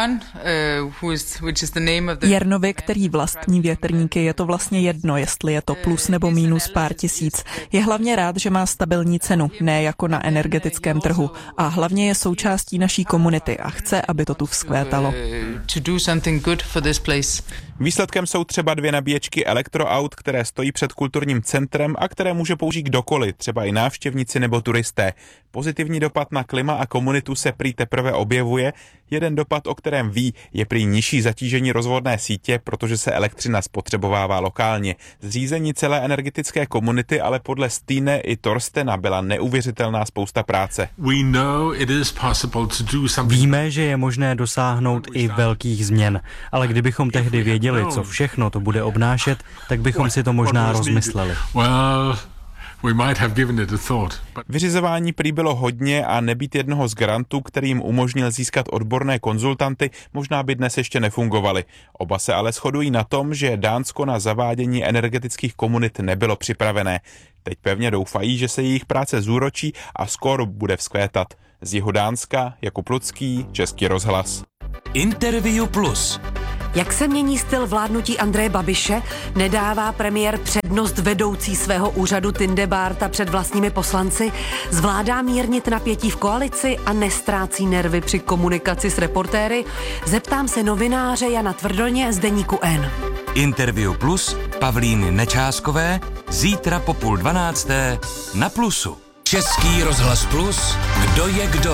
Jernovi, který vlastní větrníky, je to vlastně jedno, jestli je to plus nebo mínus pár tisíc. Je hlavně rád, že má stabilní cenu, ne jako na energetickém trhu. A hlavně je součástí naší komunity a chce, aby to tu vzkvétalo. Výsledkem jsou třeba dvě nabíječky elektroaut, které stojí před kulturním centrem a které může použít kdokoliv, třeba i návštěvníci nebo turisté. Pozitivní dopad na klima a komunitu se prý teprve objevuje. Jeden dopad, o kterém ví, je prý nižší zatížení rozvodné sítě, protože se elektřina spotřebovává lokálně. Zřízení celé energetické komunity ale podle Stine i Torstena byla neuvěřitelná spousta práce. Víme, že je možné dosáhnout i velkých změn, ale kdybychom tehdy věděli, co všechno to bude obnášet, tak bychom si to možná rozmysleli. Vyřizování prý bylo hodně a nebýt jednoho z grantů, který jim umožnil získat odborné konzultanty, možná by dnes ještě nefungovaly. Oba se ale shodují na tom, že Dánsko na zavádění energetických komunit nebylo připravené. Teď pevně doufají, že se jejich práce zúročí a skoro bude vzkvétat. Z jihu Dánska Jakub Lucký, Český rozhlas. Interview Plus. Jak se mění styl vládnutí Andreje Babiše? Nedává premiér přednost vedoucí svého úřadu Tindebárta před vlastními poslanci? Zvládá mírnit napětí v koalici a nestrácí nervy při komunikaci s reportéry? Zeptám se novináře Jana Tvrdoně z Deníku N. Interview Plus Pavlíny Nečáskové zítra po půl dvanácté na Plusu. Český rozhlas Plus. Kdo je kdo?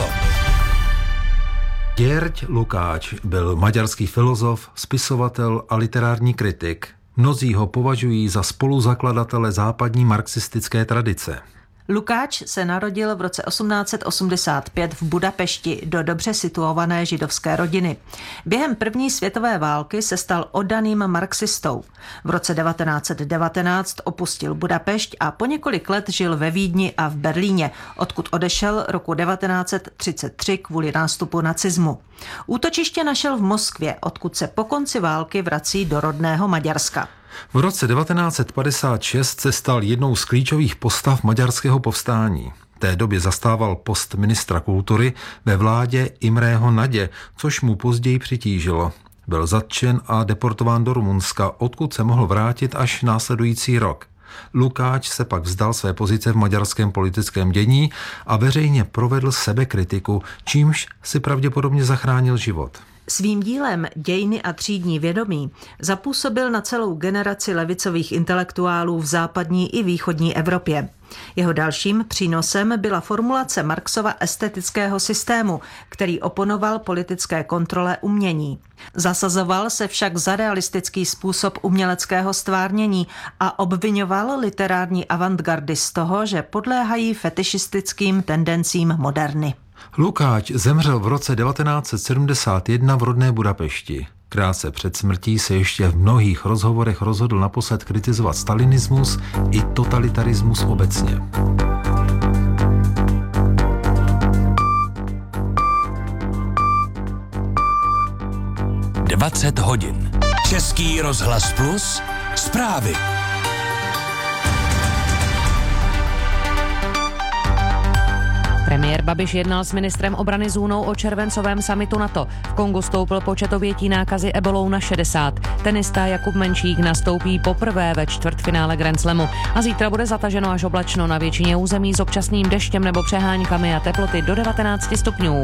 György Lukács byl maďarský filozof, spisovatel a literární kritik. Mnozí ho považují za spoluzakladatele západní marxistické tradice. Lukács se narodil v roce osmnáct set osmdesát pět v Budapešti do dobře situované židovské rodiny. Během první světové války se stal oddaným marxistou. V roce devatenáct set devatenáct opustil Budapešť a po několik let žil ve Vídni a v Berlíně, odkud odešel roku devatenáct set třicet tři kvůli nástupu nacismu. Útočiště našel v Moskvě, odkud se po konci války vrací do rodného Maďarska. V roce devatenáct set padesát šest se stal jednou z klíčových postav maďarského povstání. V té době zastával post ministra kultury ve vládě Imrého Nadě, což mu později přitížilo. Byl zatčen a deportován do Rumunska, odkud se mohl vrátit až následující rok. Lukács se pak vzdal své pozice v maďarském politickém dění a veřejně provedl sebekritiku, čímž si pravděpodobně zachránil život. Svým dílem Dějiny a třídní vědomí zapůsobil na celou generaci levicových intelektuálů v západní i východní Evropě. Jeho dalším přínosem byla formulace Marxova estetického systému, který oponoval politické kontrole umění. Zasazoval se však za realistický způsob uměleckého stvárnění a obvinoval literární avantgardy z toho, že podléhají fetišistickým tendencím moderny. Lukács zemřel v roce devatenáct set sedmdesát jedna v rodné Budapešti. Krátce před smrtí se ještě v mnohých rozhovorech rozhodl naposled kritizovat stalinismus i totalitarismus obecně. dvacet hodin. Český rozhlas Plus. Zprávy. Premiér Babiš jednal s ministrem obrany Zůnou o červencovém summitu NATO. V Kongu stoupl počet obětí nákazy ebolou na šedesát. Tenista Jakub Menšík nastoupí poprvé ve čtvrtfinále Grand Slamu a zítra bude zataženo až oblačno na většině území s občasným deštěm nebo přeháňkami a teploty do devatenáct stupňů.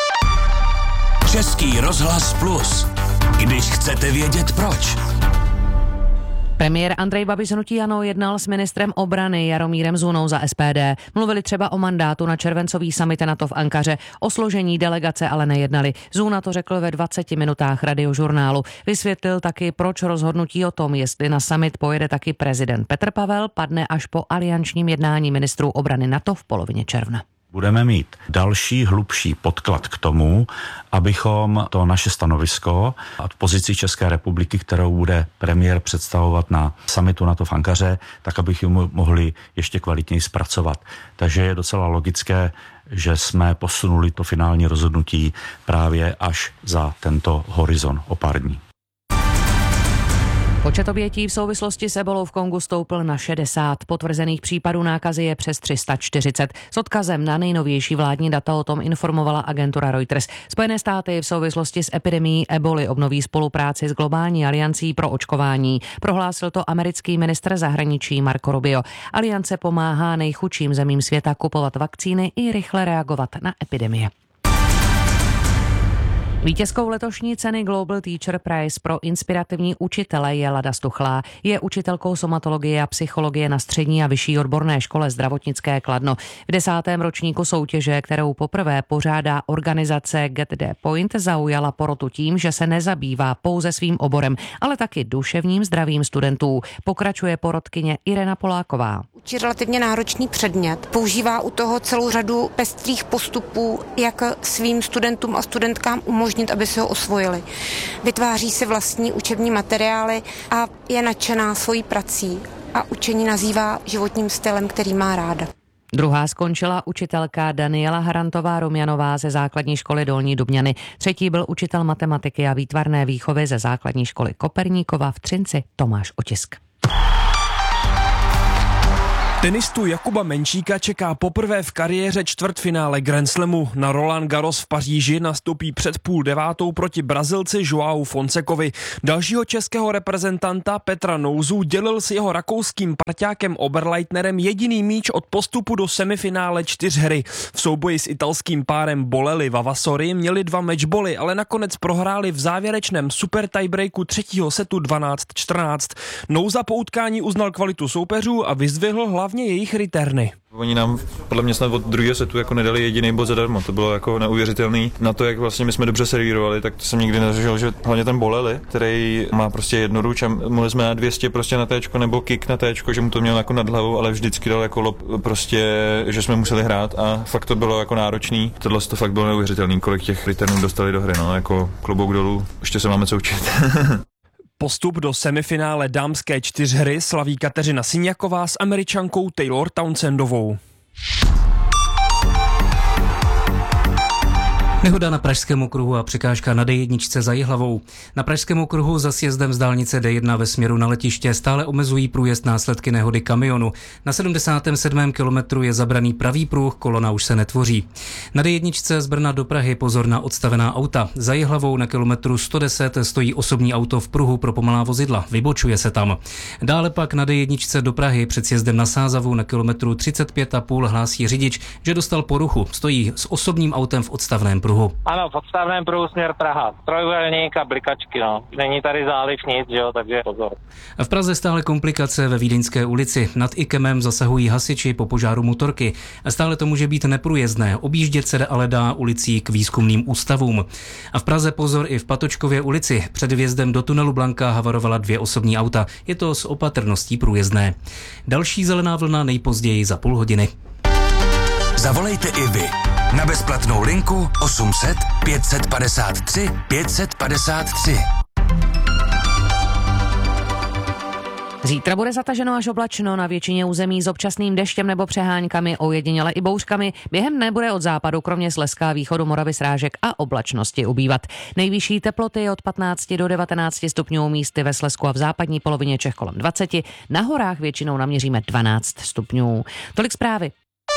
Český rozhlas Plus. Když chcete vědět proč. Premiér Andrej Babiš z hnutí ANO jednal s ministrem obrany Jaromírem Zůnou za S P D. Mluvili třeba o mandátu na červencový summit NATO v Ankaře. O složení delegace ale nejednali. Zůna to řekl ve dvaceti minutách Radiožurnálu. Vysvětlil taky, proč rozhodnutí o tom, jestli na summit pojede taky prezident Petr Pavel, padne až po aliančním jednání ministrů obrany NATO v polovině června. Budeme mít další hlubší podklad k tomu, abychom to naše stanovisko a pozici České republiky, kterou bude premiér představovat na summitu NATO v Ankaře, tak abychom mohli ještě kvalitněji zpracovat. Takže je docela logické, že jsme posunuli to finální rozhodnutí právě až za tento horizont o pár dní. Počet obětí v souvislosti s ebolou v Kongu stoupl na šedesát. Potvrzených případů nákazy je přes tři sta čtyřicet. S odkazem na nejnovější vládní data o tom informovala agentura Reuters. Spojené státy v souvislosti s epidemií eboly obnoví spolupráci s globální aliancí pro očkování. Prohlásil to americký ministr zahraničí Marco Rubio. Aliance pomáhá nejchudším zemím světa kupovat vakcíny i rychle reagovat na epidemie. Vítězkou letošní ceny Global Teacher Prize pro inspirativní učitele je Lada Stuchlá. Je učitelkou somatologie a psychologie na střední a vyšší odborné škole Zdravotnické Kladno. V desátém ročníku soutěže, kterou poprvé pořádá organizace Get the Point, zaujala porotu tím, že se nezabývá pouze svým oborem, ale taky duševním zdravím studentů. Pokračuje porotkyně Irena Poláková. Učí relativně náročný předmět. Používá u toho celou řadu pestrých postupů, jak svým studentům a studentkám umožnit, aby si ho osvojili. Vytváří si vlastní učební materiály a je nadšená svojí prací a učení nazývá životním stylem, který má ráda. Druhá skončila učitelka Daniela Harantová Rumjanová ze základní školy Dolní Dubňany. Třetí byl učitel matematiky a výtvarné výchovy ze základní školy Koperníkova v Třinci Tomáš Otisk. Tenistu Jakuba Menčíka čeká poprvé v kariéře čtvrtfinále Grand Slamu. Na Roland Garros v Paříži nastoupí před půl devátou proti Brazilci João Fonsecovi. Dalšího českého reprezentanta Petra Nouzu dělil s jeho rakouským parťákem Oberleitnerem jediný míč od postupu do semifinále čtyřhry. V souboji s italským párem Bolelli Vavasori měli dva matchboly, ale nakonec prohráli v závěrečném super tiebreaku třetího setu dvanáct čtrnáct. Nouza po utkání uznal kvalitu soupeřů a vyzdvihl hlavně jejich returny. Oni nám podle mě snad od druhého setu jako nedali jediný bod zadarmo. To bylo jako neuvěřitelný. Na to, jak vlastně my jsme dobře servírovali, tak to jsem nikdy nezažil, že hlavně ten Bolelli, který má prostě jednoruč a mohli jsme na dvě stě prostě na téčko nebo kick na téčko, že mu to měl jako nad hlavou, ale vždycky dal jako lob prostě, že jsme museli hrát a fakt to bylo jako náročný. Tohle to fakt bylo neuvěřitelný, kolik těch returnů dostali do hry, no, jako klobouk dolů. Ještě se máme co učit. Postup do semifinále dámské čtyřhry slaví Kateřina Syňaková s Američankou Taylor Townsendovou. Nehoda na Pražském okruhu a překážka na D jedna za Jihlavou. Na Pražském okruhu za sjezdem z dálnice D jedna ve směru na letiště stále omezují průjezd následky nehody kamionu. Na sedmdesátém sedmém kilometru je zabraný pravý pruh, kolona už se netvoří. Na D jedna z Brna do Prahy pozor na odstavená auta. Za Jihlavou na kilometru sto deset stojí osobní auto v pruhu pro pomalá vozidla. Vybočuje se tam. Dále pak na D jedna do Prahy před sjezdem na Sázavu na kilometru třicet pět a půl hlásí řidič, že dostal poruchu. Stojí s osobním autem v odstavném pruhu. Ano, v odstavném pruhu směr Praha. Trojúhelník a blikačky, no. Není tady záliv nic, jo, takže pozor. V Praze stále komplikace ve Vídeňské ulici. Nad Ikemem zasahují hasiči po požáru motorky. Stále to může být neprůjezdné. Objíždět se ale dá ulicí k výzkumným ústavům. A v Praze pozor i v Patočkově ulici. Před vjezdem do tunelu Blanka havarovala dvě osobní auta. Je to s opatrností průjezdné. Další zelená vlna nejpozději za půl hodiny. Zavolejte i vy na bezplatnou linku osm set pět set padesát tři pět set padesát tři. Zítra bude zataženo až oblačno na většině území s občasným deštěm nebo přeháňkami, ojediněle i bouřkami. Během dne bude od západu, kromě Slezska a východu Moravy, srážek a oblačnosti ubývat. Nejvyšší teploty od patnácti do devatenácti stupňů, místy ve Slezsku a v západní polovině Čech kolem dvaceti. Na horách většinou naměříme dvanáct stupňů. Tolik zprávy.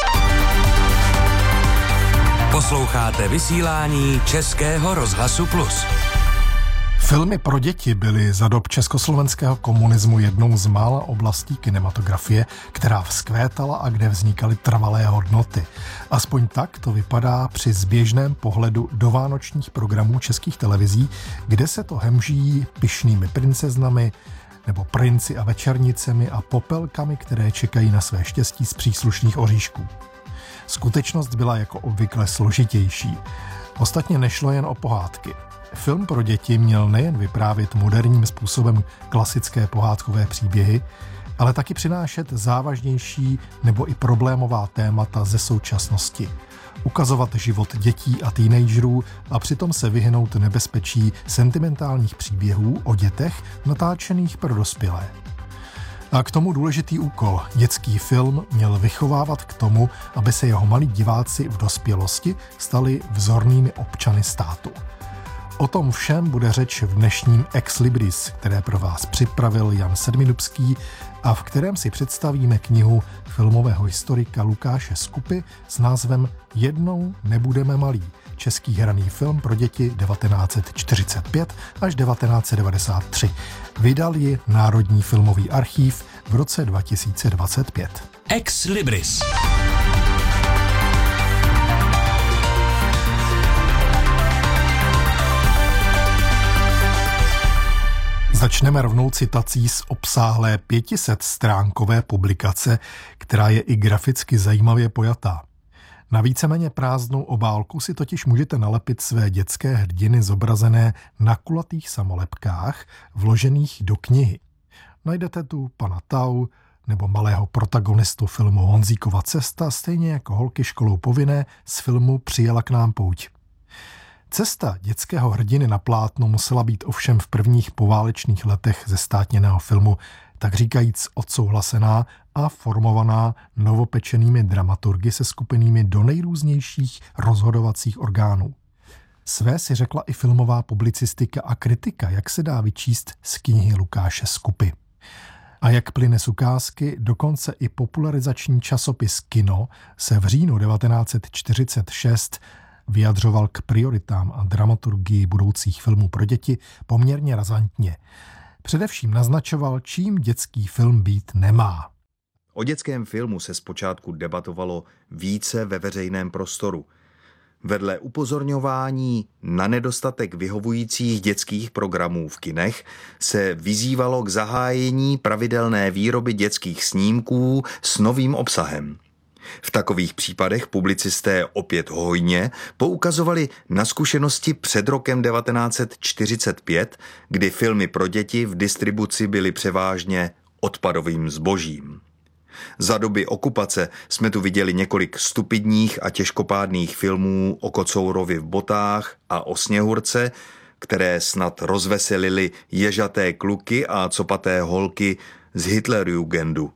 Posloucháte vysílání Českého rozhlasu Plus. Filmy pro děti byly za dob československého komunismu jednou z mála oblastí kinematografie, která vzkvétala a kde vznikaly trvalé hodnoty. Aspoň tak to vypadá při zběžném pohledu do vánočních programů českých televizí, kde se to hemží pyšnými princeznami nebo princi a večernicemi a popelkami, které čekají na své štěstí z příslušných oříšků. Skutečnost byla jako obvykle složitější. Ostatně nešlo jen o pohádky. Film pro děti měl nejen vyprávět moderním způsobem klasické pohádkové příběhy, ale taky přinášet závažnější nebo i problémová témata ze současnosti. Ukazovat život dětí a teenagerů a přitom se vyhnout nebezpečí sentimentálních příběhů o dětech natáčených pro dospělé. A k tomu důležitý úkol. Dětský film měl vychovávat k tomu, aby se jeho malí diváci v dospělosti stali vzornými občany státu. O tom všem bude řeč v dnešním Ex Libris, které pro vás připravil Jan Sedmidubský a v kterém si představíme knihu filmového historika Lukáše Skupy s názvem Jednou nebudeme malí. Český hraný film pro děti devatenáct set čtyřicet pět až devatenáct set devadesát tři. Vydal ji Národní filmový archív v roce dva tisíce dvacet pět. Ex Libris. Začneme rovnou citací z obsáhlé pětisetstránkové publikace, která je i graficky zajímavě pojatá. Na víceméně prázdnou obálku si totiž můžete nalepit své dětské hrdiny zobrazené na kulatých samolepkách, vložených do knihy. Najdete tu pana Tau nebo malého protagonistu filmu Honzíkova cesta, stejně jako holky školou povinné z filmu Přijela k nám pouť. Cesta dětského hrdiny na plátno musela být ovšem v prvních poválečných letech zestátněného filmu tak říkajíc odsouhlasená a formovaná novopečenými dramaturgy se skupenými do nejrůznějších rozhodovacích orgánů. Své si řekla i filmová publicistika a kritika, jak se dá vyčíst z knihy Lukáše Skupy. A jak plyne z ukázky, dokonce i popularizační časopis Kino se v říjnu devatenáct set čtyřicet šest vyjadřoval k prioritám a dramaturgii budoucích filmů pro děti poměrně razantně. Především naznačoval, čím dětský film být nemá. O dětském filmu se zpočátku debatovalo více ve veřejném prostoru. Vedle upozorňování na nedostatek vyhovujících dětských programů v kinech se vyzývalo k zahájení pravidelné výroby dětských snímků s novým obsahem. V takových případech publicisté opět hojně poukazovali na zkušenosti před rokem devatenáct set čtyřicet pět, kdy filmy pro děti v distribuci byly převážně odpadovým zbožím. Za doby okupace jsme tu viděli několik stupidních a těžkopádných filmů o kocourovi v botách a o Sněhurce, které snad rozveselily ježaté kluky a copaté holky z Hitlerjugendu.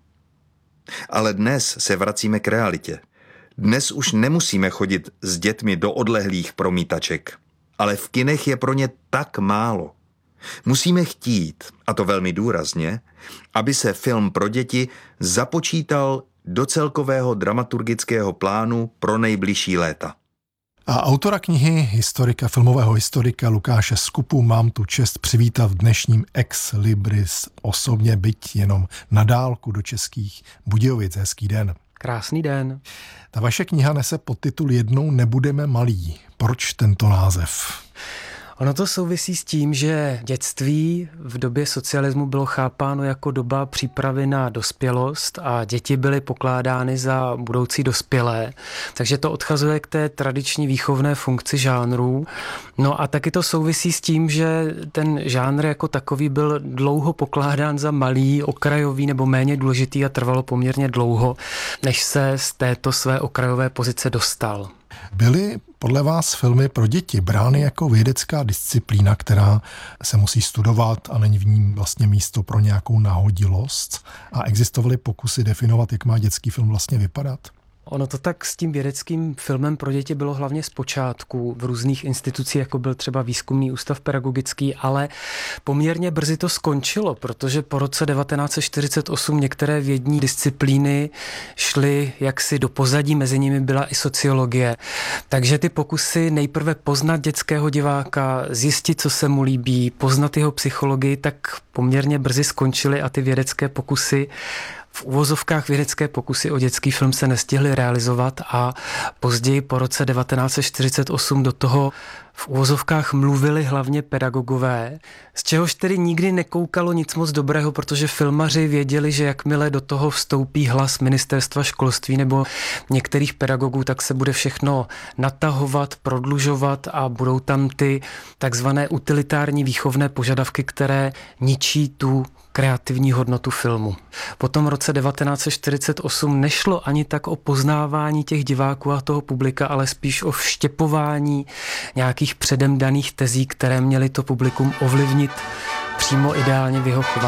Ale dnes se vracíme k realitě. Dnes už nemusíme chodit s dětmi do odlehlých promítaček, ale v kinech je pro ně tak málo. Musíme chtít, a to velmi důrazně, aby se film pro děti započítal do celkového dramaturgického plánu pro nejbližší léta. A autora knihy, historika, filmového historika Lukáše Skupu mám tu čest přivítat v dnešním Ex Libris osobně, byť jenom na dálku do Českých Budějovic. Hezký den. Krásný den. Ta vaše kniha nese podtitul Jednou nebudeme malí. Proč tento název? Ono to souvisí s tím, že dětství v době socialismu bylo chápáno jako doba přípravy na dospělost a děti byly pokládány za budoucí dospělé. Takže to odchazuje k té tradiční výchovné funkci žánrů. No a taky to souvisí s tím, že ten žánr jako takový byl dlouho pokládán za malý, okrajový nebo méně důležitý a trvalo poměrně dlouho, než se z této své okrajové pozice dostal. Byly podle vás filmy pro děti brány jako vědecká disciplína, která se musí studovat a není v ní vlastně místo pro nějakou nahodilost? A existovaly pokusy definovat, jak má dětský film vlastně vypadat? Ono to tak s tím vědeckým filmem pro děti bylo hlavně zpočátku v různých institucích, jako byl třeba Výzkumný ústav pedagogický, ale poměrně brzy to skončilo, protože po roce devatenáct set čtyřicet osm některé vědní disciplíny šly jaksi do pozadí, mezi nimi byla i sociologie. Takže ty pokusy nejprve poznat dětského diváka, zjistit, co se mu líbí, poznat jeho psychologii, tak poměrně brzy skončily a ty vědecké pokusy v uvozovkách vědecké pokusy o dětský film se nestihly realizovat a později po roce devatenáct set čtyřicet osm do toho v uvozovkách mluvili hlavně pedagogové, z čehož tedy nikdy nekoukalo nic moc dobrého, protože filmaři věděli, že jakmile do toho vstoupí hlas ministerstva školství nebo některých pedagogů, tak se bude všechno natahovat, prodlužovat a budou tam ty takzvané utilitární výchovné požadavky, které ničí tu kreativní hodnotu filmu. Po tom roce devatenáct set čtyřicet osm nešlo ani tak o poznávání těch diváků a toho publika, ale spíš o vštěpování nějakých předem daných tezí, které měly to publikum ovlivnit přímo ideálně v jeho chování.